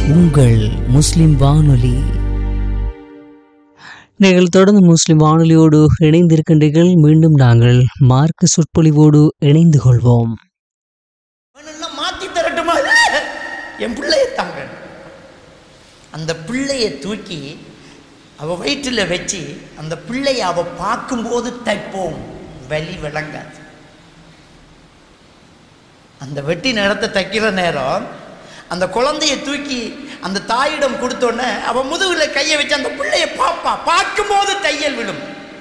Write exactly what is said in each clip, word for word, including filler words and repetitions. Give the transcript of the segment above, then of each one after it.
உங்கள் முஸ்லிம் வானொலி. நீங்கள் தொடர்ந்து முஸ்லிம் வானொலியோடு இணைந்திருக்கின்றீர்கள். மீண்டும் நாங்கள் மார்க்க சொற்பொழிவோடு இணைந்து கொள்வோம். மாற்றி தரட்டுமா? என் பிள்ளையை தாங்க. அந்த பிள்ளையை தூக்கி அவ வயிற்றில் வச்சு அந்த பிள்ளையை அவ பார்க்கும்போது தைப்போம், வலி விளங்காது. அந்த வெட்டி நேரத்தை தைக்கிற நேரம் அந்த குழந்தைய தூக்கி அந்த தாயிடம் கொடுத்தோன்னே அவன் முதுகுல கையை வச்சு அந்த பிள்ளைய பாப்பா, பார்க்கும்போது தையல் விடும்.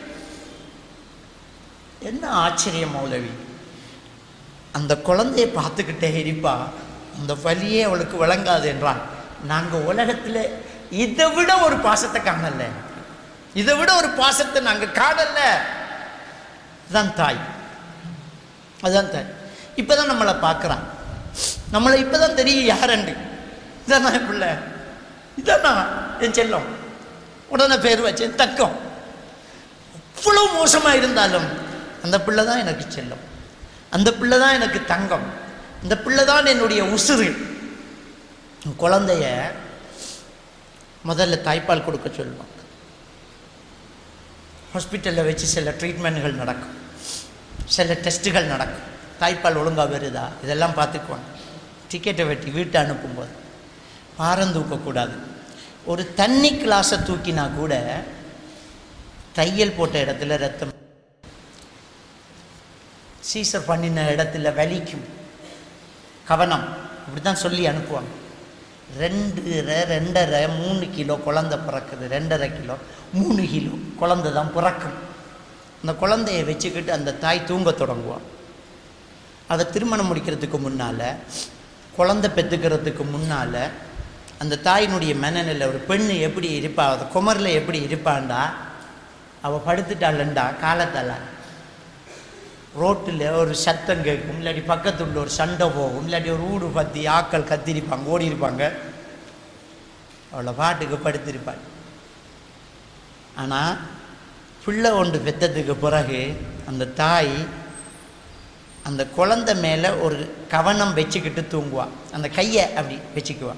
என்ன ஆச்சரியம் மௌலவி! அந்த குழந்தைய பார்த்துக்கிட்டே இருப்பா, அந்த வலியே அவளுக்கு விளங்காது என்றால், நாங்கள் உலகத்தில் இதை விட ஒரு பாசத்தை காணல, இதை விட ஒரு பாசத்தை நாங்கள் காணல. அதுதான் தாய், அதுதான் தாய். இப்போதான் நம்மளை பார்க்குறான், நம்மளை இப்போதான் தெரியும் யாருண்டு. இதானா என் பிள்ளை, இதானா என் செல்லம், உடனே பேர் வச்சேன் தக்கம். அவ்வளோ மோசமாக இருந்தாலும் அந்த பிள்ளை தான் எனக்கு செல்லம், அந்த பிள்ளை தான் எனக்கு தங்கம், அந்த பிள்ளை தான் என்னுடைய உசுறு. குழந்தைய முதல்ல தாய்ப்பால் கொடுக்க சொல்லுவாங்க. ஹாஸ்பிட்டலில் வச்சு சில ட்ரீட்மெண்ட்கள் நடக்கும், சில டெஸ்ட்டுகள் நடக்கும். தாய்ப்பால் ஒழுங்காக வருதா இதெல்லாம் பார்த்துக்குவாங்க. டிக்கெட்டை வெட்டி வீட்டை அனுப்பும்போது பாரம் தூக்கக்கூடாது. ஒரு தண்ணி கிளாஸை தூக்கினா கூட தையல் போட்ட இடத்துல ரத்தம், சீசர் பண்ணின இடத்துல வலிக்கும், கவனம், இப்படி தான் சொல்லி அனுப்புவாங்க. ரெண்டு ரெண்டரை மூணு கிலோ குழந்தை பிறக்குது, ரெண்டரை கிலோ மூணு கிலோ குழந்தை தான் பிறக்கும். அந்த குழந்தைய வச்சுக்கிட்டு அந்த தாய் தூங்க தொடங்குவான். அதை திருமணம் முடிக்கிறதுக்கு முன்னால், குழந்தை பெற்றுக்கிறதுக்கு முன்னால் அந்த தாயினுடைய மனநிலை, ஒரு பெண்ணு எப்படி இருப்பா, அது குமரில் எப்படி இருப்பான்டா, அவள் படுத்துட்டாளண்டா காலத்தால் ரோட்டில் ஒரு சத்தம் கேட்கும், இல்லாட்டி பக்கத்துல ஒரு சண்டை போகும், இல்லாட்டி ஒரு ஊடு பற்றி ஆக்கள் கத்திருப்பாங்க, ஓடி இருப்பாங்க, அவளை பாட்டுக்கு படுத்திருப்பாள். ஆனால் பிள்ளை ஒன்று பெற்றதுக்கு பிறகு அந்த தாய் அந்த குழந்தை மேலே ஒரு கவனம் வச்சுக்கிட்டு தூங்குவாள். அந்த கையை அப்படி வச்சுக்குவாள்.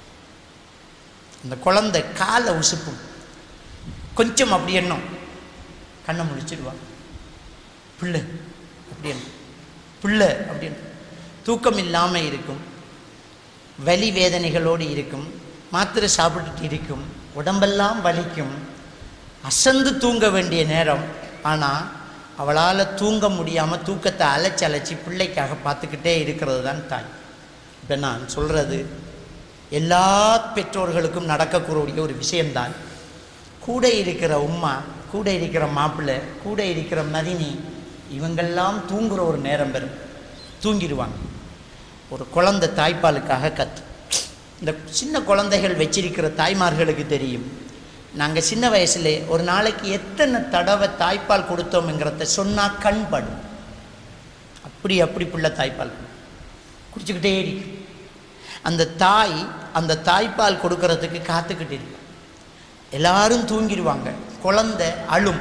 அந்த குழந்தை காலை உசுப்பும், கொஞ்சம் அப்படி எண்ணம், கண்ணை முடிச்சிடுவாள். பிள்ளை அப்படின்னு பிள்ளை அப்படின்னு தூக்கம் இல்லாமல் இருக்கும், வலி வேதனைகளோடு இருக்கும், மாத்திரை சாப்பிட்டுட்டு இருக்கும், உடம்பெல்லாம் வலிக்கும், அசந்து தூங்க வேண்டிய நேரம். ஆனால் அவளால் தூங்க முடியாமல் தூக்கத்தை அலைச்சி அலைச்சி பிள்ளைக்காக பார்த்துக்கிட்டே இருக்கிறது தான் தாய். இப்போ நான் சொல்கிறது எல்லா பெற்றோர்களுக்கும் நடக்கக்கூடிய ஒரு விஷயம்தான். கூட இருக்கிற உம்மா, கூட இருக்கிற மாப்பிள்ளை, கூட இருக்கிற மதினி, இவங்கெல்லாம் தூங்குகிற ஒரு நேரம் பெறும், தூங்கிடுவாங்க. ஒரு குழந்தை தாய்ப்பாலுக்காக கத்து. இந்த சின்ன குழந்தைகள் வச்சிருக்கிற தாய்மார்களுக்கு தெரியும், நாங்கள் சின்ன வயசுல ஒரு நாளைக்கு எத்தனை தடவை தாய்ப்பால் கொடுத்தோம்ங்கிறத சொன்னால் கண் படும். அப்படி அப்படி பிள்ளை தாய்ப்பால் குடிச்சுக்கிட்டே இருக்கும். அந்த தாய் அந்த தாய்ப்பால் கொடுக்கறதுக்கு காத்துக்கிட்டு இருக்கும். எல்லாரும் தூங்கிடுவாங்க, குழந்தை அழும்,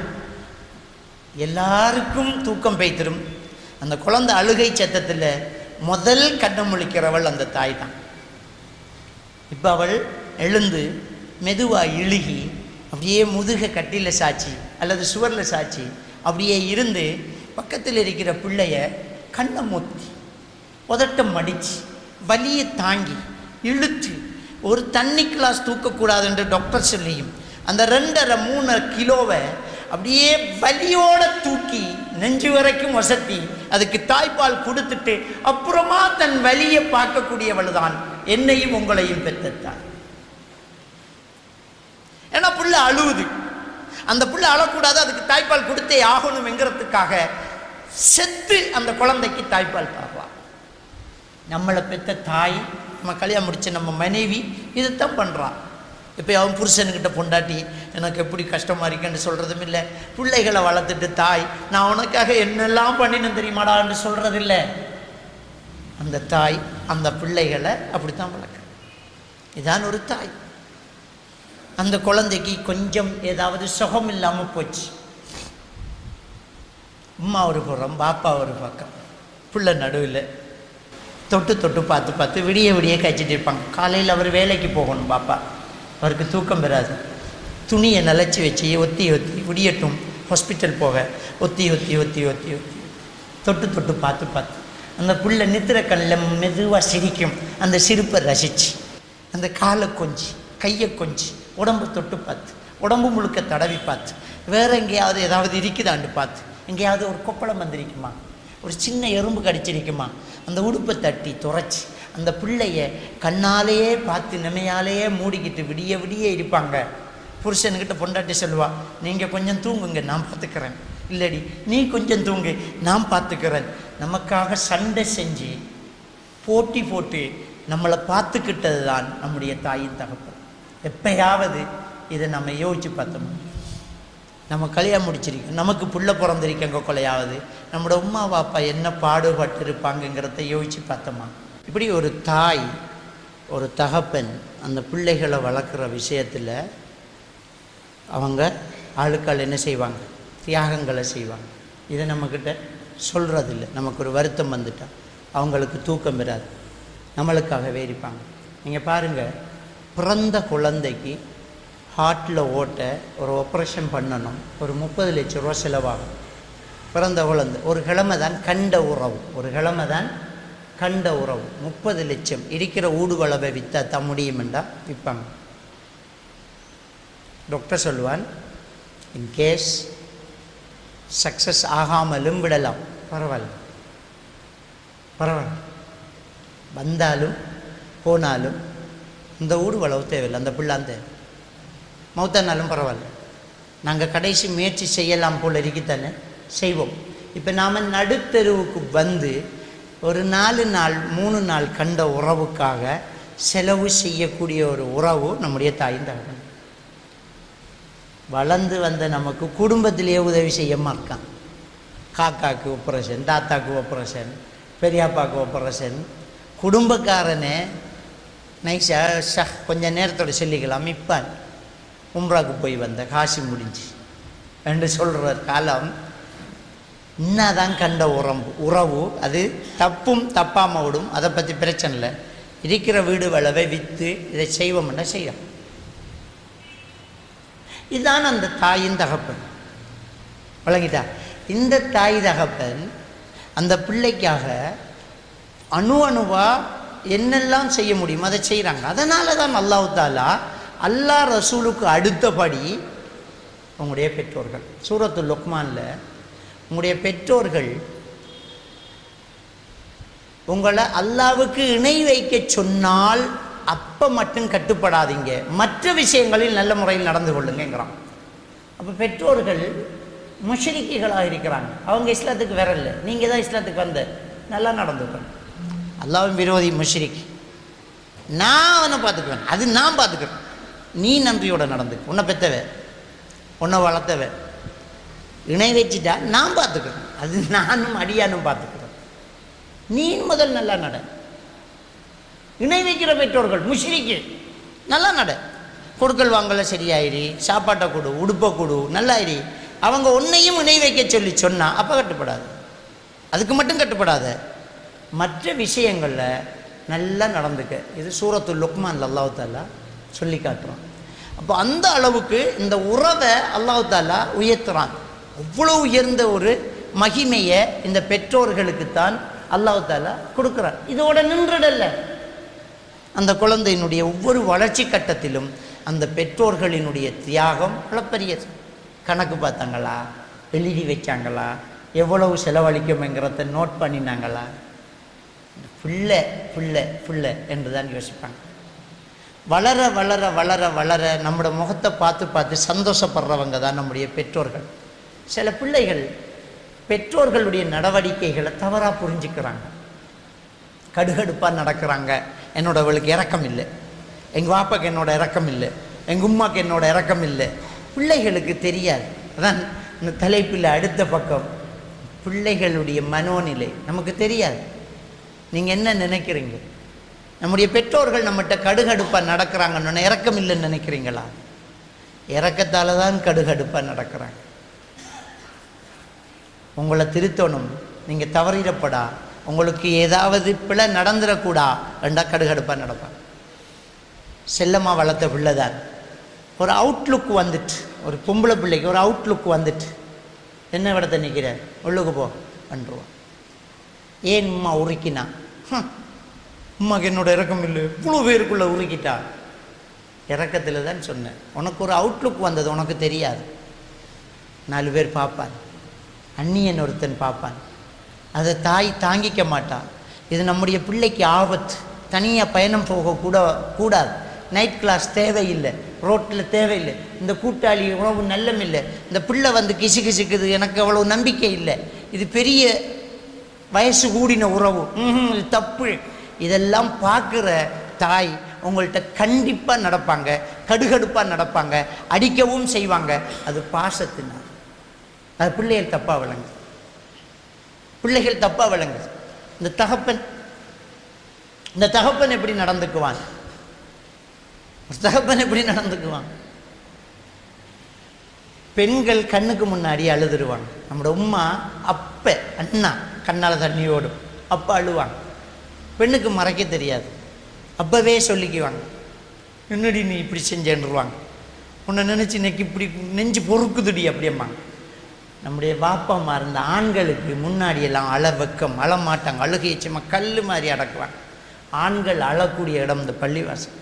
எல்லாருக்கும் தூக்கம் பெய்திரும். அந்த குழந்தை அழுகை சத்தத்தில் முதல் கண்ணை முழிக்கிறவள் அந்த தாய் தான். இப்போ அவள் எழுந்து மெதுவாக இழுகி அப்படியே முதுக கட்டியில் சாச்சி அல்லது சுவரில் சாச்சி அப்படியே இருந்து பக்கத்தில் இருக்கிற பிள்ளைய கண்ணை மூத்தி உதட்டம் மடித்து வலியை தாங்கி இழுத்து, ஒரு தண்ணி கிளாஸ் தூக்கக்கூடாது என்று டாக்டர் சொல்லியும் அந்த ரெண்டரை மூணு கிலோவை அப்படியே வலியோடு தூக்கி நெஞ்சு வரைக்கும் வசத்தி அதுக்கு தாய்ப்பால் கொடுத்துட்டு அப்புறமா தன் வலியை பார்க்கக்கூடியவள் தான் என்னையும் உங்களையும் பெற்றத்தான். ஏன்னா புள்ள அழுவுது, அந்த புள்ள அழக்கூடாது, அதுக்கு தாய்ப்பால் கொடுத்தே ஆகணும் என்கிறதுக்காக செத்து அந்த குழந்தைக்கு தாய்ப்பால் பார்ப்பாள். நம்மளை பெற்ற தாய், நம்ம கல்யாணம் முடிச்ச நம்ம மனைவி இதைத்தான் பண்ணுறான். இப்போ அவன் புருஷனுக்கிட்ட பொண்டாட்டி எனக்கு எப்படி கஷ்டமாக இருக்குன்னு சொல்கிறதும் இல்லை, பிள்ளைகளை வளர்த்துட்டு தாய் நான் உனக்காக என்னெல்லாம் பண்ணினேன் தெரியுமாடான்னு சொல்கிறதில்லை. அந்த தாய் அந்த பிள்ளைகளை அப்படித்தான் வளர்க்க. இதான் ஒரு தாய். அந்த குழந்தைக்கு கொஞ்சம் ஏதாவது சுகம் இல்லாமல் போச்சு, அம்மா ஒரு புறம் பாப்பா ஒரு பக்கம், பிள்ளை நடுவில் தொட்டு தொட்டு பார்த்து பார்த்து விடிய விடிய கழிச்சிட்டு இருப்பாங்க. காலையில் அவர் வேலைக்கு போகணும் பாப்பா, அவருக்கு தூக்கம் வராது. துணியை நிலச்சி வச்சு ஒத்தி ஒத்தி விடியட்டும் ஹாஸ்பிட்டல் போக ஒத்தி ஒத்தி ஒத்தி ஒத்தி ஒத்தி தொட்டு தொட்டு பார்த்து பார்த்து அந்த புள்ள நித்திர கண்ணில் மெதுவாக சிரிக்கும். அந்த சிரிப்பை ரசிச்சு அந்த காலை கொஞ்சி கையை கொஞ்சி உடம்பு தொட்டு பார்த்து உடம்பு முழுக்க தடவி பார்த்து வேறு எங்கேயாவது ஏதாவது இருக்குதான்னு பார்த்து எங்கேயாவது ஒரு கொப்பளம் வந்திருக்குமா, ஒரு சின்ன எறும்பு கடிச்சிருக்குமா, அந்த உடுப்பை தட்டி துறைச்சி அந்த பிள்ளைய கண்ணாலேயே பார்த்து நிமையாலேயே மூடிக்கிட்டு விடிய விடிய இருப்பாங்க. புருஷன்கிட்ட பொண்டாட்டி சொல்லுவா, நீங்கள் கொஞ்சம் தூங்குங்க நான் பார்த்துக்கிறேன், இல்லடி நீ கொஞ்சம் தூங்கு நான் பார்த்துக்கிறேன். நமக்காக சண்டை செஞ்சு போட்டி போட்டு நம்மளை பார்த்துக்கிட்டது தான் நம்முடைய தாயின் தகப்பன். எப்பயாவது இதை நம்ம யோசித்து பார்த்தோம். நம்ம கல்யாணம் முடிச்சிருக்கோம், நமக்கு புள்ள பிறந்திருக்கங்க கொலையாவது நம்மளோட உமா பாப்பா என்ன பாடுபட்டு இருப்பாங்கங்கிறத யோசித்து பார்த்தோமா? இப்படி ஒரு தாய் ஒரு தகப்பன் அந்த பிள்ளைகளை வளர்க்குற விஷயத்தில் அவங்க ஆளுக்கால் என்ன செய்வாங்க, தியாகங்களை செய்வாங்க. இதை நம்மக்கிட்ட சொல்கிறதில்ல. நமக்கு ஒரு வருத்தம் வந்துட்டால் அவங்களுக்கு தூக்கம் வராது, நம்மளுக்காகவே இருப்பாங்க. நீங்கள் பாருங்கள், பிறந்த குழந்தைக்கு ஹார்ட்டில் ஓட்ட ஒரு ஆப்ரேஷன் பண்ணணும், ஒரு முப்பது லட்ச ரூபா செலவாகும். பிறந்த குழந்தை ஒரு கிழமை தான் கண்ட உறவு, ஒரு கிழமை தான் கண்ட உறவு. முப்பது லட்சம் இருக்கிற ஊடுகளவை விற்றா தான் முடியுமெண்டா விற்பாங்க. டாக்டர் சொல்லுவான், இன்கேஸ் சக்ஸஸ் ஆகாமலும் விடலாம், பரவாயில்ல பரவாயில்ல, வந்தாலும் போனாலும் இந்த ஊடு வளவு தேவையில்லை, அந்த பிள்ளான் தேவை, மௌத்தானாலும் பரவாயில்ல, நாங்கள் கடைசி முயற்சி செய்யலாம் போல் இருக்குத்தானே செய்வோம். இப்போ நாம் நடுத்தெருவுக்கு வந்து ஒரு நாலு நாள் மூணு நாள் கண்ட உறவுக்காக செலவு செய்யக்கூடிய ஒரு உறவு நம்முடைய தாயின் தகவல். வளர்ந்து வந்த நமக்கு குடும்பத்திலேயே உதவி செய்யமா இருக்கான். காக்காவுக்கு ஆப்ரேஷன், தாத்தாக்கு ஆப்ரேஷன், பெரியாப்பாவுக்கு ஆப்ரேஷன். குடும்பக்காரனே நைஸா ஷா கொஞ்சம் நேரத்தோடு சொல்லிக்கலாம், இப்போ உம்ராவுக்கு போய் வந்த காசி முடிஞ்சு என்று சொல்கிற காலம் இன்னதான் கண்ட உறவு உறவு அது தப்பும் தப்பாமல் விடும். அதை பற்றி பிரச்சனை இல்லை. இருக்கிற வீடு வளவை விற்று இதை செய்வோம்னா செய்யும். இதுதான் அந்த தாயின் தகப்பன். வழங்கிட்டா இந்த தாய் தகப்பன் அந்த பிள்ளைக்காக அணு அணுவா என்னெல்லாம் செய்ய முடியும் அதை செய்கிறாங்க. அதனால தான் அல்லாஹ் தாலா அல்லாஹ் ரசூலுக்கு அடுத்தபடி உங்களுடைய பெற்றோர்கள், சூரத்துல் லுக்மானில் உங்களுடைய பெற்றோர்கள் உங்களை அல்லாவுக்கு இணை வைக்க சொன்னால் அப்போ மட்டும் கட்டுப்படாதீங்க, மற்ற விஷயங்களில் நல்ல முறையில் நடந்து கொள்ளுங்கிறான். அப்போ பெற்றோர்கள் முஷ்ரிக்குகளாக இருக்கிறாங்க, அவங்க இஸ்லாத்துக்கு வரல, நீங்கள் தான் இஸ்லாத்துக்கு வந்த, நல்லா நடந்துக்கணும். அல்லாஹ்வின் விரோதி முஷ்ரிக், நான் அவனை பார்த்துக்குவேன், அது நான் பார்த்துக்கிறேன், நீ நன்றியோட நடந்துக்க, உன்னை பெற்றவ உன்னை வளர்த்தவ இணை வச்சுட்டா நான் பார்த்துக்கிறேன், அது நானும் அடியானும் பார்த்துக்கிறேன், நீ முதல் நல்லா நட. இணை வைக்கிற பெற்றோர்கள் முஷ்ரிக்கு, நல்லா நட, கொடுக்கல் வாங்கல சரியாயிரி, சாப்பாட்டை கொடு, உடுப்பை கொடு, நல்லாயிரி. அவங்க உன்னையும் இணை வைக்க சொல்லி சொன்னால் அப்போ கட்டுப்படாது, அதுக்கு மட்டும் கட்டுப்படாத, மற்ற விஷயங்களில் நல்லா நடந்துக்க. இது சூரத்துல் லுக்மான் அல்லாஹ் தாலா சொல்லி காட்டுறான். அப்போ அந்த அளவுக்கு இந்த உறவை அல்லாஹ் தாலா உயர்த்துறான். அவ்வளோ உயர்ந்த ஒரு மகிமையை இந்த பெற்றோர்களுக்குத்தான் அல்லாஹ் தாலா கொடுக்குறான். இதோட நின்றுடல்ல, அந்த குழந்தையினுடைய ஒவ்வொரு வளர்ச்சி கட்டத்திலும் அந்த பெற்றோர்களினுடைய தியாகம் அளப்பரியது. கணக்கு பார்த்தாங்களா, எழுதி வச்சாங்களா, எவ்வளவு செலவழிக்கும்ங்கிறத நோட் பண்ணினாங்களா, பிள்ளை பிள்ளை பிள்ளை என்று தான் யோசிப்பாங்க. வளர வளர வளர வளர நம்மளோட முகத்தை பார்த்து பார்த்து சந்தோஷப்படுறவங்க தான் நம்முடைய பெற்றோர்கள். சில பிள்ளைகள் பெற்றோர்களுடைய நடவடிக்கைகளை தவறாக புரிஞ்சுக்கிறாங்க, கடுகடுப்பாக நடக்கிறாங்க. என்னோடவளுக்கு இறக்கம் இல்லை, எங்கள் வாப்பாக்கு என்னோட இறக்கம் இல்லை, எங்கள் உம்மாக்கு என்னோட இறக்கம் இல்லை. பிள்ளைகளுக்கு தெரியாது. அதான் இந்த தலைப்பில் அடுத்த பக்கம், பிள்ளைகளுடைய மனோநிலை நமக்கு தெரியாது. நீங்கள் என்ன நினைக்கிறீங்க? நம்முடைய பெற்றோர்கள் நம்மகிட்ட கடுகடுப்பாக நடக்கிறாங்கன்னு இறக்கம் இல்லைன்னு நினைக்கிறீங்களா? இறக்கத்தால் தான் கடுகடுப்பாக நடக்கிறாங்க. உங்களை திருத்தணும், நீங்கள் தவறிடப்படா, உங்களுக்கு ஏதாவது பிழை நடந்துடக்கூடா ரெண்டா கடுகடுப்பாக நடப்பான். செல்லமாக வளர்த்த பிள்ளை தான். ஒரு அவுட்லுக் வந்துட்டு, ஒரு பொம்பளை பிள்ளைக்கு ஒரு அவுட்லுக் வந்துட்டு, என்ன விடத்தை நிற்கிற உள்ளுக்கு போ பண்ணுருவான். ஏன் உம்மா உருக்கினா? உம்மாக்கு என்னோட இறக்கம் இல்லை, இவ்வளோ பேருக்குள்ளே உருக்கிட்டா. இறக்கத்தில் தான் சொன்னேன். உனக்கு ஒரு அவுட்லுக் வந்தது, உனக்கு தெரியாது. நாலு பேர் பார்ப்பான், அந்நியன் ஒருத்தன் பார்ப்பான், அதை தாய் தாங்கிக்க மாட்டான். இது நம்முடைய பிள்ளைக்கு ஆபத்து. தனியாக பயணம் போக கூட கூடாது. நைட் கிளாஸ் தேவையில்லை, ரோட்டில் தேவையில்லை, இந்த கூட்டாளி உணவு நல்லம் இல்லை, இந்த பிள்ளை வந்து கிசு கிசுக்குது, எனக்கு அவ்வளோ நம்பிக்கை இல்லை, இது பெரிய வயசு கூடின உறவு, இது தப்பு. இதெல்லாம் பார்க்குற தாய் உங்கள்கிட்ட கண்டிப்பாக நடப்பாங்க, கடுகடுப்பாக நடப்பாங்க, அடிக்கவும் செய்வாங்க. அது பாசத்தினால். அது பிள்ளைகள் தப்பாக விளங்கு, பிள்ளைகள் தப்பாக விளங்கு. இந்த தகப்பன் இந்த தகப்பன் எப்படி நடந்துக்குவான்? தகப்பன் எப்படி நடந்துக்குவான்? பெண்கள் கண்ணுக்கு முன்னாடி அழுதுருவாங்க. நம்மளோட உம்மா அப்ப அண்ணா கண்ணால் தண்ணியோடும் அப்போ அழுவாங்க. பெண்ணுக்கு மறைக்க தெரியாது, அப்பவே சொல்லிக்குவாங்க, என்னடி நீ இப்படி செஞ்சேன்னுருவாங்க. உன்னை நினச்சி இன்னைக்கு இப்படி நெஞ்சு பொறுக்குதுடி அப்படியம்மாங்க. நம்முடைய வாப்பம்மா இருந்த ஆண்களுக்கு முன்னாடியெல்லாம் அழ வெக்கம், அழமாட்டாங்க, அழுகையை சும்மா கல் மாதிரி அடக்குவாங்க. ஆண்கள் அழக்கூடிய இடம் இந்த பள்ளிவாசல்.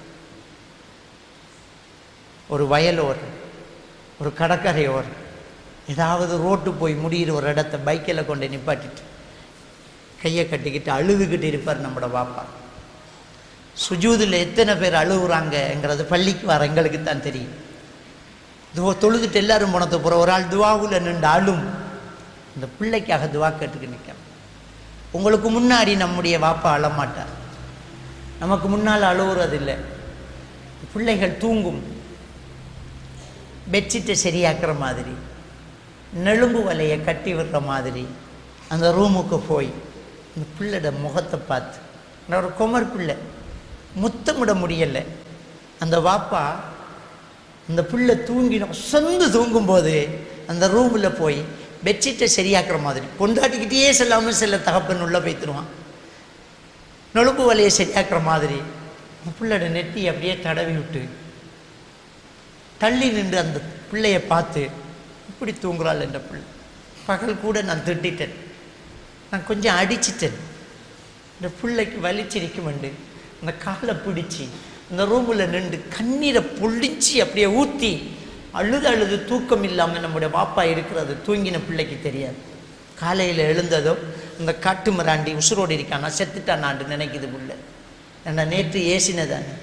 ஒரு வயலோர், ஒரு கடற்கரையோர், ஏதாவது ரோட்டு போய் முடிகிற ஒரு இடத்த பைக்கில் கொண்டு நிப்பாட்டிட்டு கையை கட்டிக்கிட்டு அழுதுகிட்டு இருப்பார் நம்மளோட பாப்பா. சுஜூதில் எத்தனை பேர் அழுகுறாங்கங்கிறது பள்ளிக்கு வர எங்களுக்கு தான் தெரியும். துவா தொழுதுட்டு எல்லாரும் போனது போகிற ஒரு ஆள் துவாவில் நின்று அழும். இந்த பிள்ளைக்காக துவா கேட்டுக்கு நிற்க. உங்களுக்கு முன்னாடி நம்முடைய வாப்பா அழமாட்டார், நமக்கு முன்னால் அழுகுறதில்லை. பிள்ளைகள் தூங்கும், பெட்ஷீட்டை சரியாக்குற மாதிரி, நெலும்பு வலையை கட்டி விடுற மாதிரி அந்த ரூமுக்கு போய் அந்த பிள்ளைட முகத்தை பார்த்து, ஒரு குமர் பிள்ளை முத்தமிட முடியலை. அந்த வாப்பா அந்த பிள்ளை தூங்கினோம் சொந்து தூங்கும்போது அந்த ரூமில் போய் பெட்ஷீட்டை சரியாக்குற மாதிரி, கொண்டாட்டிக்கிட்டே செல்லாமல் சில தகப்பன் உள்ளே போய்த்துருவான். நெலும்பு வலையை சரியாக்குற மாதிரி அந்த பிள்ளைட நெட்டி அப்படியே தடவி விட்டு தள்ளி நின்று அந்த பிள்ளையை பார்த்து, இப்படி தூங்குறாள் என்ற பிள்ளை. பகல் கூட நான் திட்டிட்டேன், நான் கொஞ்சம் அடிச்சிட்டேன். இந்த பிள்ளைக்கு வலிச்சிருக்கும் உண்டு. அந்த காலை பிடிச்சி அந்த ரூமில் நின்று கண்ணீரை பொழிச்சு அப்படியே ஊற்றி அழுது அழுது தூக்கம் இல்லாமல் நம்முடைய பாப்பா இருக்கிறது தூங்கின பிள்ளைக்கு தெரியாது. காலையில் எழுந்ததும் அந்த காட்டு மிராண்டி உசுரோடு இருக்கானா செத்துட்டானான்னு நினைக்குது பிள்ளை. ஏன்னா நேற்று ஏசினதானே.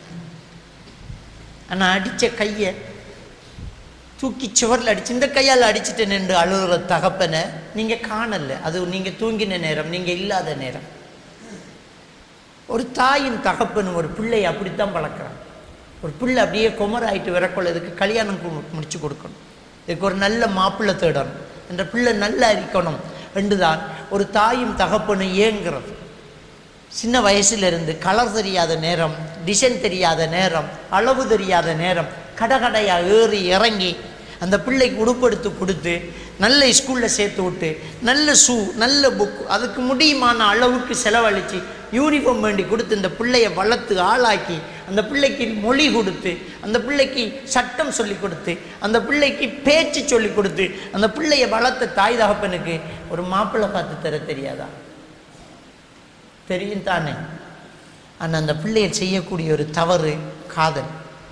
ஆனால் அடித்த கையை தூக்கி சுவரில் அடிச்சு இந்த கையால் அடிச்சுட்டேன் என்று அழுகிற தகப்பனை நீங்கள் காணலை. அது நீங்கள் தூங்கின நேரம், நீங்கள் இல்லாத நேரம். ஒரு தாயின் தகப்பனும் ஒரு பிள்ளையை அப்படித்தான் பழக்கிறாங்க. ஒரு பிள்ளை அப்படியே குமராயிட்டு விரக்கொள்ள, இதுக்கு கல்யாணம் முடிச்சு கொடுக்கணும், இதுக்கு ஒரு நல்ல மாப்பிள்ளை தேடணும், என்ற பிள்ளை நல்லா இருக்கணும் என்று தான் ஒரு தாயும் தகப்பனும் ஏங்குறது. சின்ன வயசுலேருந்து கலர் தெரியாத நேரம், டிசைன் தெரியாத நேரம், அளவு தெரியாத நேரம், கடகடையாக ஏறி இறங்கி அந்த பிள்ளைக்கு உடுப்படுத்து கொடுத்து நல்ல ஸ்கூலில் சேர்த்து விட்டு நல்ல ஷூ நல்ல புக் அதுக்கு முடியுமான அளவுக்கு செலவழித்து யூனிஃபார்ம் வேண்டி கொடுத்து இந்த பிள்ளையை வளர்த்து ஆளாக்கி அந்த பிள்ளைக்கு மொழி கொடுத்து அந்த பிள்ளைக்கு சட்டம் சொல்லி கொடுத்து அந்த பிள்ளைக்கு பேச்சு சொல்லி கொடுத்து அந்த பிள்ளையை வளர்த்த தாய் தகப்பனுக்கு ஒரு மாப்பிள்ளை பார்த்து தர தெரியாதா? தெரியும் தானே. ஆனால் அந்த பிள்ளையை செய்யக்கூடிய ஒரு தவறு காதல்.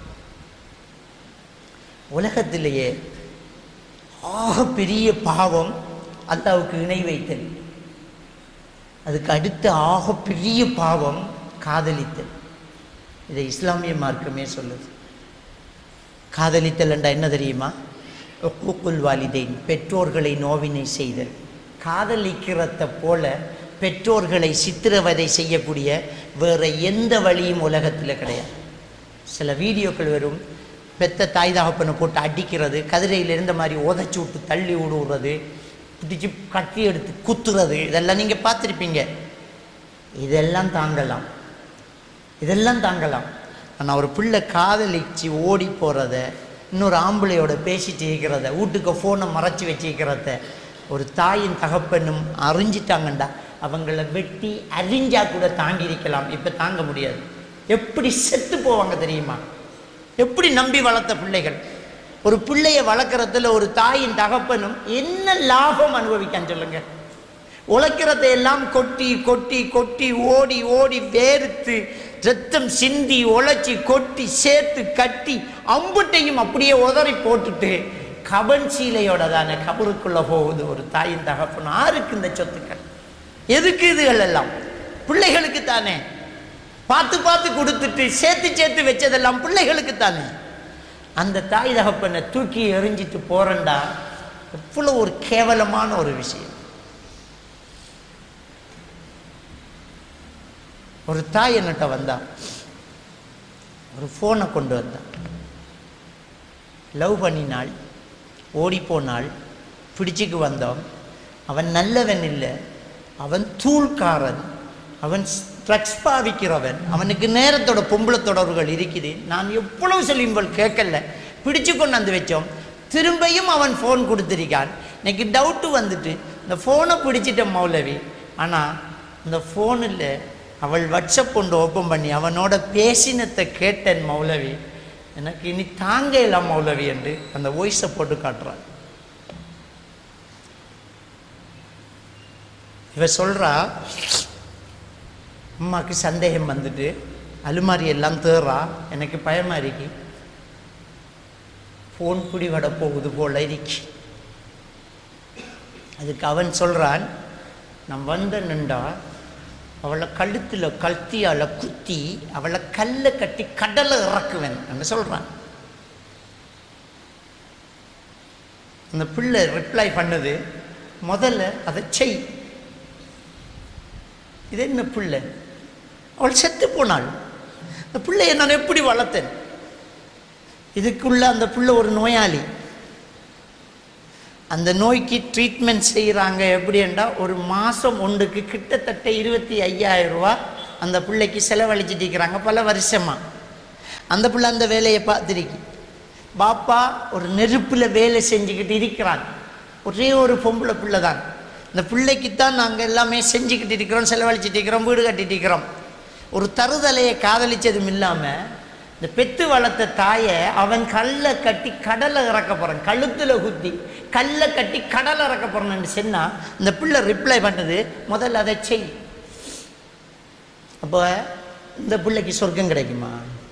உலகத்திலேயே ஆக பெரிய பாவம் அல்லாஹ்வுக்கு இணை வைத்தல். அதுக்கு அடுத்த ஆக பெரிய பாவம் காதலித்தல். இதை இஸ்லாமிய மார்க்கமே சொல்லுது. காதலித்தல் என்றா என்ன தெரியுமா? உக்கூக்குல் வாலிதைன், பெற்றோர்களை நோவினை செய்தல். காதலிக்கிறத போல பெற்றோர்களை சித்திரவதை செய்யக்கூடிய வேறு எந்த வழியும் உலகத்தில் கிடையாது. சில வீடியோக்கள் வரும், பெத்த தாய் தகப்பனை போட்டு அடிக்கிறது, கதிரையில் இருந்த மாதிரி உதச்சி விட்டு தள்ளி விடுறது, பிடிச்சி கட்டி எடுத்து குத்துறது, இதெல்லாம் நீங்கள் பார்த்துருப்பீங்க. இதெல்லாம் தாங்கலாம், இதெல்லாம் தாங்கலாம். ஆனால் ஒரு பிள்ளை காதலிச்சு ஓடி போகிறத, இன்னொரு ஆம்பளையோட பேசிட்டு இருக்கிறத, வீட்டுக்கு ஃபோனை மறைச்சி வச்சுக்கிறத ஒரு தாயின் தகப்பனும் அறிஞ்சிட்டாங்கண்டா அவங்கள வெட்டி அரிஞ்சா கூட தாங்கி இருக்கலாம். இப்போ தாங்க முடியாது. எப்படி செத்து போவாங்க தெரியுமா? எப்படி நம்பி வளர்த்த பிள்ளைகள். ஒரு பிள்ளையை வளர்க்குறதுல ஒரு தாயின் தகப்பனும் என்ன லாபம் அனுபவிக்கான்னு சொல்லுங்க. உழைக்கிறதை எல்லாம் கொட்டி கொட்டி கொட்டி ஓடி ஓடி வேர்த்து ரத்தம் சிந்தி உழைச்சி கொட்டி சேர்த்து கட்டி அம்புட்டையும் அப்படியே உதறி போட்டுட்டு கபன் சீலையோட தானே கபருக்குள்ள போகுது ஒரு தாயின் தகப்பன். யாருக்கு இந்த சொத்துக்கள்? எதுக்கு இதுகள் எல்லாம்? பிள்ளைகளுக்கு தானே. பார்த்து பார்த்து கொடுத்துட்டு சேர்த்து சேர்த்து வச்சதெல்லாம் பிள்ளைகளுக்கு தானே. அந்த தாய் தகப்பனை தூக்கி எறிஞ்சிட்டு போறண்டா எவ்வளோ ஒரு கேவலமான ஒரு விஷயம். ஒரு தாய் என்னட்ட வந்தா, ஒரு ஃபோனை கொண்டு வந்தா. லவ் பண்ணினாள், ஓடி போனாள், பிடிச்சிக்கு வந்தோம். அவன் நல்லவன் இல்லை, அவன் தூள்காரன், அவன் ட்ரக்ஸ் பாவிக்கிறவன், அவனுக்கு நேரத்தோட பொம்பளை தொடர்புகள் இருக்குது. நான் எவ்வளவு சொல்லியும்போல் கேட்கல, பிடிச்சு கொண்டு வந்து வச்சோம். திரும்பியும் அவன் ஃபோன் கொடுத்துருக்கான். எனக்கு டவுட்டு வந்துட்டு இந்த ஃபோனை பிடிச்சிட்ட மௌலவி. ஆனால் இந்த ஃபோனில் அவள் வாட்ஸ்அப் கொண்டு ஓப்பன் பண்ணி அவனோட பேசினத்தை கேட்டேன் மௌலவி. எனக்கு இனி தாங்க இல்லை மௌலவி என்று அந்த வாய்ஸை போட்டு காட்டுறான். இவ சொல்கிறா, அம்மாவுக்கு சந்தேகம் வந்துட்டு அலுமாரி எல்லாம் தேறா, எனக்கு பயமாக இருக்கு, ஃபோன் பிடி வட போகுது போல இருக்கு. அதுக்கு அவன் சொல்கிறான், நான் வந்த நின்றா அவளை கழுத்தில் கல்த்தியால் குத்தி அவளை கல்லை கட்டி கடலை இறக்குவேன் என்று சொல்கிறான். அந்த பிள்ளை ரிப்ளை பண்ணுது, முதல்ல அதை செய். இது என்ன பிள்ளை? அவள் செத்து போனாள். அந்த பிள்ளையை நான் எப்படி வளர்த்தேன்? இதுக்குள்ள அந்த பிள்ளை ஒரு நோயாளி. அந்த நோய்க்கு ட்ரீட்மெண்ட் செய்கிறாங்க. எப்படி என்றால் ஒரு மாதம் ஒன்றுக்கு கிட்டத்தட்ட இருபத்தி ஐயாயிரம் ரூபா அந்த பிள்ளைக்கு செலவழிச்சிட்டு இருக்கிறாங்க பல வருஷமாக. அந்த பிள்ளை அந்த வேலையை பார்த்துருக்கு. பாப்பா ஒரு நெருப்பில் வேலை செஞ்சுக்கிட்டு இருக்கிறான். ஒரே ஒரு பொம்பளை பிள்ளை தான். இந்த பிள்ளைக்குத்தான் நாங்கள் எல்லாமே செஞ்சுக்கிட்டு இருக்கிறோம், செலவழிச்சிட்டு இருக்கிறோம், வீடு கட்டிட்டு இருக்கிறோம். ஒரு தருதலையை காதலிச்சதும் இல்லாமல் இந்த பெத்து வளர்த்த தாயை அவன் கல்லை கட்டி கடலை இறக்க போகிறான். கழுத்தில் குத்தி கல்லை கட்டி கடலை இறக்க போகிறான்னு சொன்னால் இந்த பிள்ளை ரிப்ளை பண்ணது, முதல்ல அதை செய். அப்போ இந்த பிள்ளைக்கு சொர்க்கம் கிடைக்குமா?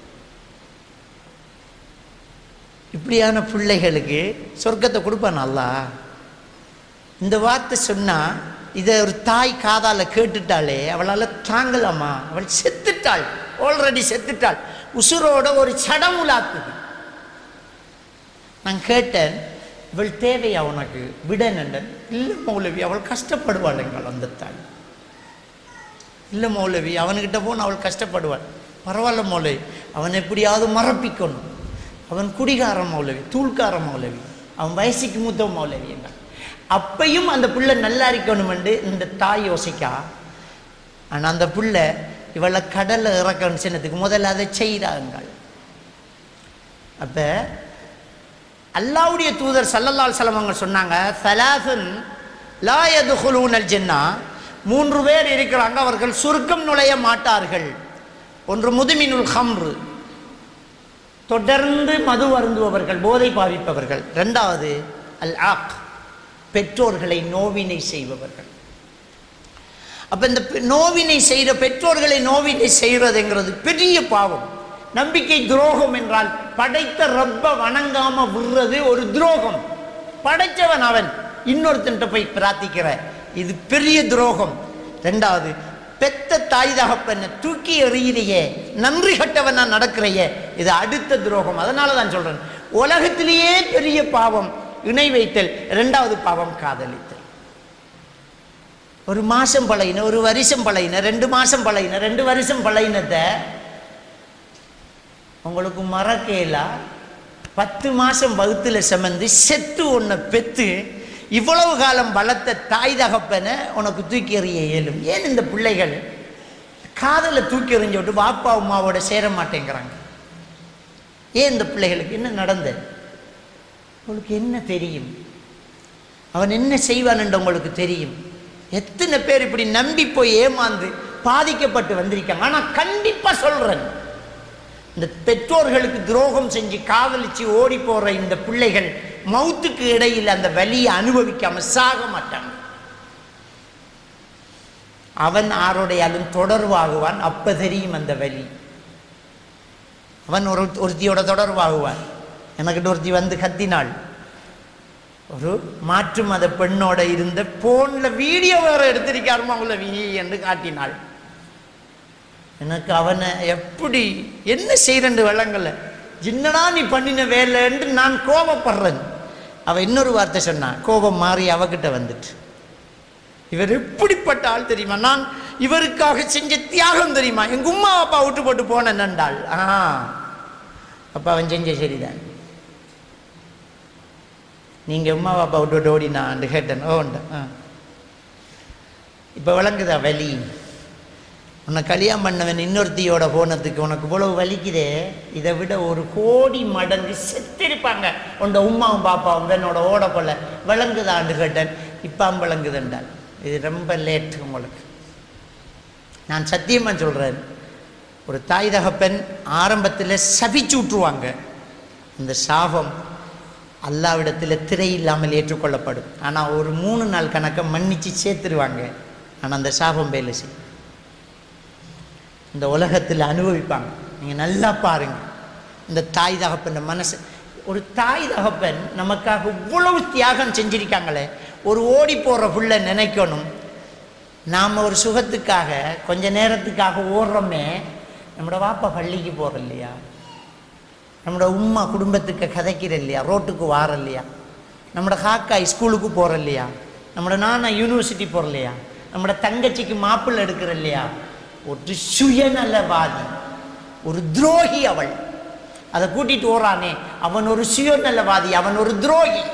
இப்படியான பிள்ளைகளுக்கு சொர்க்கத்தை கொடுப்பான் அல்லாஹ். இந்த வார்த்தை சொன்னால் இதை ஒரு தாய் காதால கேட்டுட்டாலே அவளால் தாங்கலாமா? அவள் செத்துட்டாள், ஆல்ரெடி செத்துட்டாள். உசுரோட ஒரு சடமுலாக்குது. நான் கேட்டேன், இவள் தேவையா உனக்கு விடனண்டன்? இல்லை மௌலவி, அவள் கஷ்டப்படுவாளுங்கள் அந்த தாய். இல்லை மௌலவி, அவன்கிட்ட போன அவள் கஷ்டப்படுவாள். பரவாயில்ல மௌலவி, அவன் எப்படியாவது மறப்பிக்கணும். அவன் குடிகார மௌலவி, தூள்கார மௌலவி, அவன் வயசுக்கு மூத்த மௌலவி என்ன. அப்பையும் அந்த பிள்ளை நல்லா இருக்கணும் என்று இந்த தாய் யோசிக்கா. ஆனால் அந்த பிள்ளை இவளை கடலை இறக்கணும் சின்னத்துக்கு முதல்ல அதை செய்கிறாங்கள். அப்போ அல்லாஹ்வுடைய தூதர் ஸல்லல்லாஹு அலைஹி வஸல்லம் அவங்க சொன்னாங்க, ஸலாஸுன் லா யதுகுலூனல் ஜன்னா, மூன்று பேர் இருக்கிறாங்க, அவர்கள் சுருக்கம் நுழைய மாட்டார்கள். ஒன்று முதுமினுல் ஹம்ரு, தொடர்ந்து மது அருந்துபவர்கள், போதை பாவிப்பவர்கள். ரெண்டாவது அல் ஆக், பெற்றோர்களை நோவினை செய்பவர்கள். அப்போ இந்த நோவினை செய்கிற பெற்றோர்களை நோவினை செய்கிறதுங்கிறது பெரிய பாவம். நம்பிக்கை துரோகம் என்றால் படைத்த ரப்ப வணங்காம விடுறது ஒரு துரோகம். படைச்சவன் அவன், இன்னொருத்தன்ட்ட போய் பிரார்த்திக்கிற, இது பெரிய துரோகம். ரெண்டாவது, பெத்த தாய் தகப்பனை தூக்கி எறிகிறையே, நன்றி கட்டவனா நடக்கிறையே, இது அடுத்த துரோகம். அதனால தான் சொல்றேன், உலகத்திலேயே பெரிய பாவம் இணை வைத்தல், இரண்டாவது பாவம் காதலித்தல். ஒரு மாசம் பழையின, ஒரு வருஷம் பழையின, ரெண்டு மாசம் பழையின, ரெண்டு வருஷம் பழையினத்தை உங்களுக்கு மறக்கலா? பத்து மாசம் வகுத்துல சுமந்து செத்து ஒன்றை பெத்து இவ்வளவு காலம் வளர்த்த தாய் தகப்பனை உனக்கு தூக்கி எறிய இயலும். ஏன் இந்த பிள்ளைகள் காதலை தூக்கி எறிஞ்ச விட்டு பாப்பா அம்மாவோட சேர மாட்டேங்கிறாங்க? ஏன் இந்த பிள்ளைகளுக்கு என்ன நடந்தது? உங்களுக்கு என்ன தெரியும்? அவன் என்ன செய்வான் என்று உங்களுக்கு தெரியும்? எத்தனை பேர் இப்படி நம்பி போய் ஏமாந்து பாதிக்கப்பட்டு வந்திருக்காங்க. ஆனால் கண்டிப்பாக சொல்கிறேன், இந்த பெற்றோர்களுக்கு துரோகம் செஞ்சு காதலிச்சு ஓடி போகிற இந்த பிள்ளைகள் மௌத்துக்கு இடையில் அந்த வலியை அனுபவிக்காம சாக மாட்டாங்க. அவன் ஆரோடையாலும் தொடர்பாகுவான், அப்போ தெரியும் அந்த வலி. அவன் ஒரு ஒருத்தியோட தொடர்பாகுவான். எனக்கிட்ட ஒருத்தி வந்து கத்தினாள், ஒரு மாற்று மத பெண்ணோட இருந்த போனில் வீடியோ வேறு எடுத்திருக்காருமா உள்ள வீ என்று காட்டினாள். எனக்கு அவனை எப்படி என்ன செய்யறேன்னு விளங்கல. என்னடா நீ பண்ணின வேலை என்று நான் கோபப்படுறேன். அவள் இன்னொரு வார்த்தை சொன்னான், கோபம் மாறி அவகிட்ட வந்துட்டு, இவர் எப்படிப்பட்ட ஆள் தெரியுமா, நான் இவருக்காக செஞ்ச தியாகம் தெரியுமா, எங்க உமா அப்பா விட்டு போட்டு போன நண்டாள். ஆ அப்பா அவன் செஞ்ச சரிதான், நீங்க உமா அப்பா விட்டு விட்டு ஓடினான் கேட்டேன். ஓண்ட இப்ப விளங்குதா வலி? உன்னை கல்யாணம் பண்ணவன் இன்னொருத்தியோட போனதுக்கு உனக்கு இவ்வளவு வலிக்குதே, இதை விட ஒரு கோடி மடங்கு செத்திருப்பாங்க உண்ட உமாவும் பாப்பாவும் என்னோட ஓட போல. விளங்குதான்னு கேட்டேன். இப்போ விளங்குதுண்டால் இது ரொம்ப லேட் உங்களுக்கு. நான் சத்தியமாக சொல்கிறேன், ஒரு தாய் தகப்பன் ஆரம்பத்தில் சபிச்சு விட்டுருவாங்க. இந்த சாபம் அல்லாவிடத்தில் திரை இல்லாமல் ஏற்றுக்கொள்ளப்படும். ஆனால் ஒரு மூணு நாள் கணக்கை மன்னிச்சு சேர்த்துருவாங்க. ஆனால் அந்த சாபம் வேலை செய்யும், இந்த உலகத்தில் அனுபவிப்பாங்க. நீங்கள் நல்லா பாருங்கள், இந்த தாய் தகப்பன் மனசு. ஒரு தாய் தகப்பன் நமக்காக இவ்வளவு தியாகம் செஞ்சிருக்காங்களே, ஒரு ஓடி போகிற புள்ள நினைக்கணும், நாம் ஒரு சுகத்துக்காக கொஞ்ச நேரத்துக்காக ஓடுறோமே. நம்மளோட வாப்பா பள்ளிக்கு போகிற இல்லையா, நம்மளோட உம்மா குடும்பத்துக்கு கதைக்கிற இல்லையா, ரோட்டுக்கு வார இல்லையா, நம்மளோட காக்காய் ஸ்கூலுக்கு போகிற இல்லையா, நம்மளோட நானா யூனிவர்சிட்டி போகிற இல்லையா, நம்மளோட தங்கச்சிக்கு மாப்பிள்ளை எடுக்கிற இல்லையா. ஒரு சுயநலவாதி, ஒரு துரோகி அவள். அதை கூட்டிட்டு ஓறானே அவன் ஒரு சுயநலவாதி, அவன் ஒரு துரோகி.